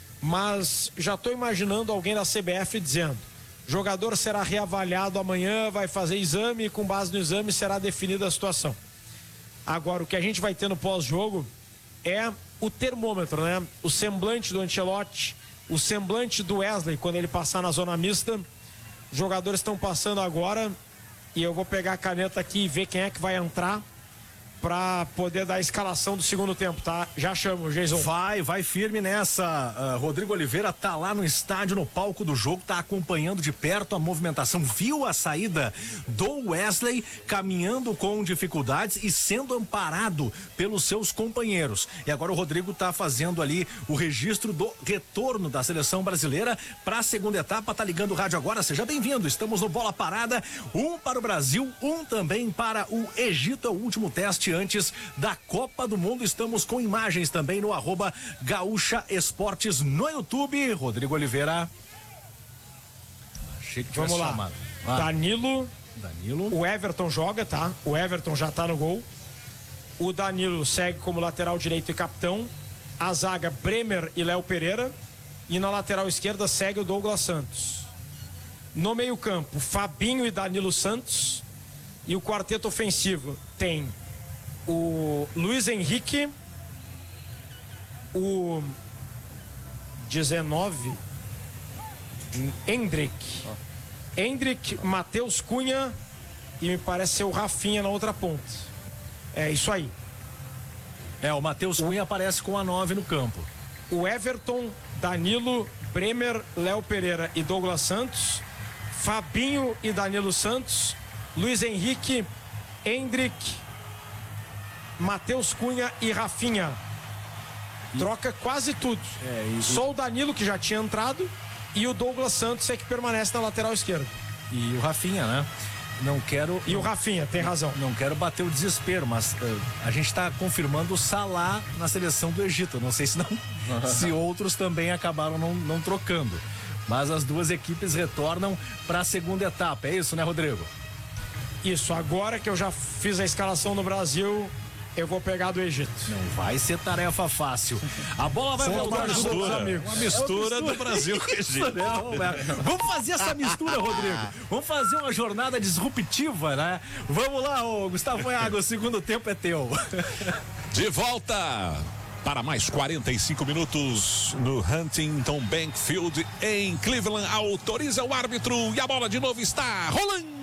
S2: mas já estou imaginando alguém da C B F dizendo: jogador será reavaliado amanhã, vai fazer exame e com base no exame será definida a situação. Agora, o que a gente vai ter no pós-jogo é o termômetro, né? O semblante do Ancelotti, o semblante do Wesley quando ele passar na zona mista. Os jogadores estão passando agora e eu vou pegar a caneta aqui e ver quem é que vai entrar para poder dar a escalação do segundo tempo, tá? Já chamo, Jason.
S5: Vai, vai firme nessa. Uh, Rodrigo Oliveira tá lá no estádio, no palco do jogo, tá acompanhando de perto a movimentação, viu a saída do Wesley, caminhando com dificuldades e sendo amparado pelos seus companheiros. E agora o Rodrigo tá fazendo ali o registro do retorno da seleção brasileira para a segunda etapa. Tá ligando o rádio agora, seja bem-vindo. Estamos no Bola Parada, um para o Brasil, um também para o Egito. É o último teste antes da Copa do Mundo. Estamos com imagens também no arroba Gaúcha Esportes no YouTube. Rodrigo Oliveira. Achei que
S2: Vamos lá.
S5: Chamado. Ah.
S2: Danilo.
S5: Danilo.
S2: O Everton joga, tá? O Everton já tá no gol. O Danilo segue como lateral direito e capitão. A zaga, Bremer e Léo Pereira. E na lateral esquerda segue o Douglas Santos. No meio-campo, Fabinho e Danilo Santos. E o quarteto ofensivo tem o Luiz Henrique, o dezenove, Endrick, Endrick, Matheus Cunha e me parece ser o Rafinha na outra ponta. É isso aí.
S5: É, o Matheus Cunha aparece com a nove no campo.
S2: O Everton, Danilo, Bremer, Léo Pereira e Douglas Santos, Fabinho e Danilo Santos, Luiz Henrique, Endrick, Matheus Cunha e Rafinha. Troca quase tudo.
S5: É, e...
S2: Só o Danilo, que já tinha entrado, e o Douglas Santos é que permanece na lateral esquerda.
S5: E o Rafinha, né? Não quero...
S2: E o Rafinha, tem razão.
S5: Não quero bater o desespero, mas uh, a gente está confirmando o Salah na seleção do Egito. Não sei se, não, se outros também acabaram não, não trocando. Mas as duas equipes retornam para a segunda etapa. É isso, né, Rodrigo?
S2: Isso, agora que eu já fiz a escalação no Brasil, eu vou pegar do Egito.
S5: Não vai ser tarefa fácil. A bola vai voltar
S1: uma mistura,
S5: dos amigos.
S1: Uma mistura, é uma mistura do Brasil com o Egito.
S5: Não, vamos fazer essa mistura, Rodrigo. Vamos fazer uma jornada disruptiva, né? Vamos lá, ô Gustavo Iago, o segundo tempo é teu.
S1: De volta para mais quarenta e cinco minutos no Huntington Bank Field em Cleveland. Autoriza o árbitro e a bola de novo está rolando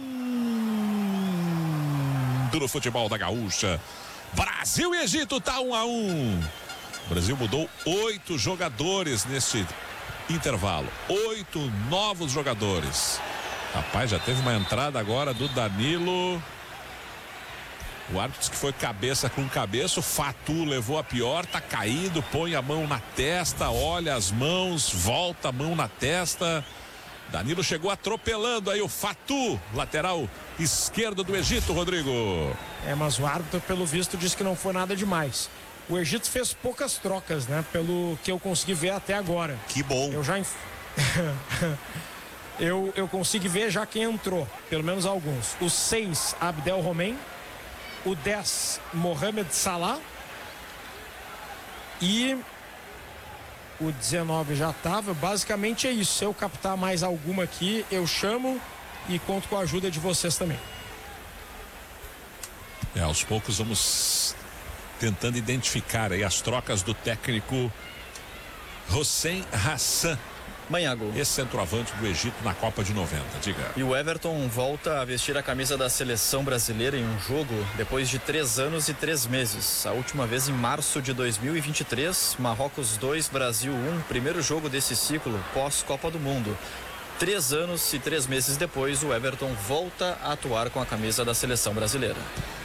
S1: no futebol da Gaúcha. Brasil e Egito tá um a um. O Brasil mudou oito jogadores neste intervalo. Oito novos jogadores. Rapaz, já teve uma entrada agora do Danilo. O árbitro disse que foi cabeça com cabeça. O Fatu levou a pior, tá caído, põe a mão na testa, olha as mãos, volta a mão na testa. Danilo chegou atropelando aí o Fatu, lateral esquerdo do Egito, Rodrigo.
S2: É, mas o árbitro, pelo visto, disse que não foi nada demais. O Egito fez poucas trocas, né? Pelo que eu consegui ver até agora.
S3: Que bom.
S2: Eu já... Inf... eu, eu consegui ver já quem entrou, pelo menos alguns. O seis, Abdel Romain. O dez, Mohamed Salah. E o dezenove já estava. Basicamente é isso. Se eu captar mais alguma aqui, eu chamo e conto com a ajuda de vocês também.
S1: É, aos poucos vamos tentando identificar aí as trocas do técnico Hossein Hassan.
S4: Manhago.
S1: Esse centroavante do Egito na Copa de noventa, diga.
S4: E o Everton volta a vestir a camisa da seleção brasileira em um jogo depois de três anos e três meses. A última vez em março de dois mil e vinte e três, Marrocos dois, Brasil um, primeiro jogo desse ciclo pós-Copa do Mundo. Três anos e três meses depois, o Everton volta a atuar com a camisa da seleção brasileira.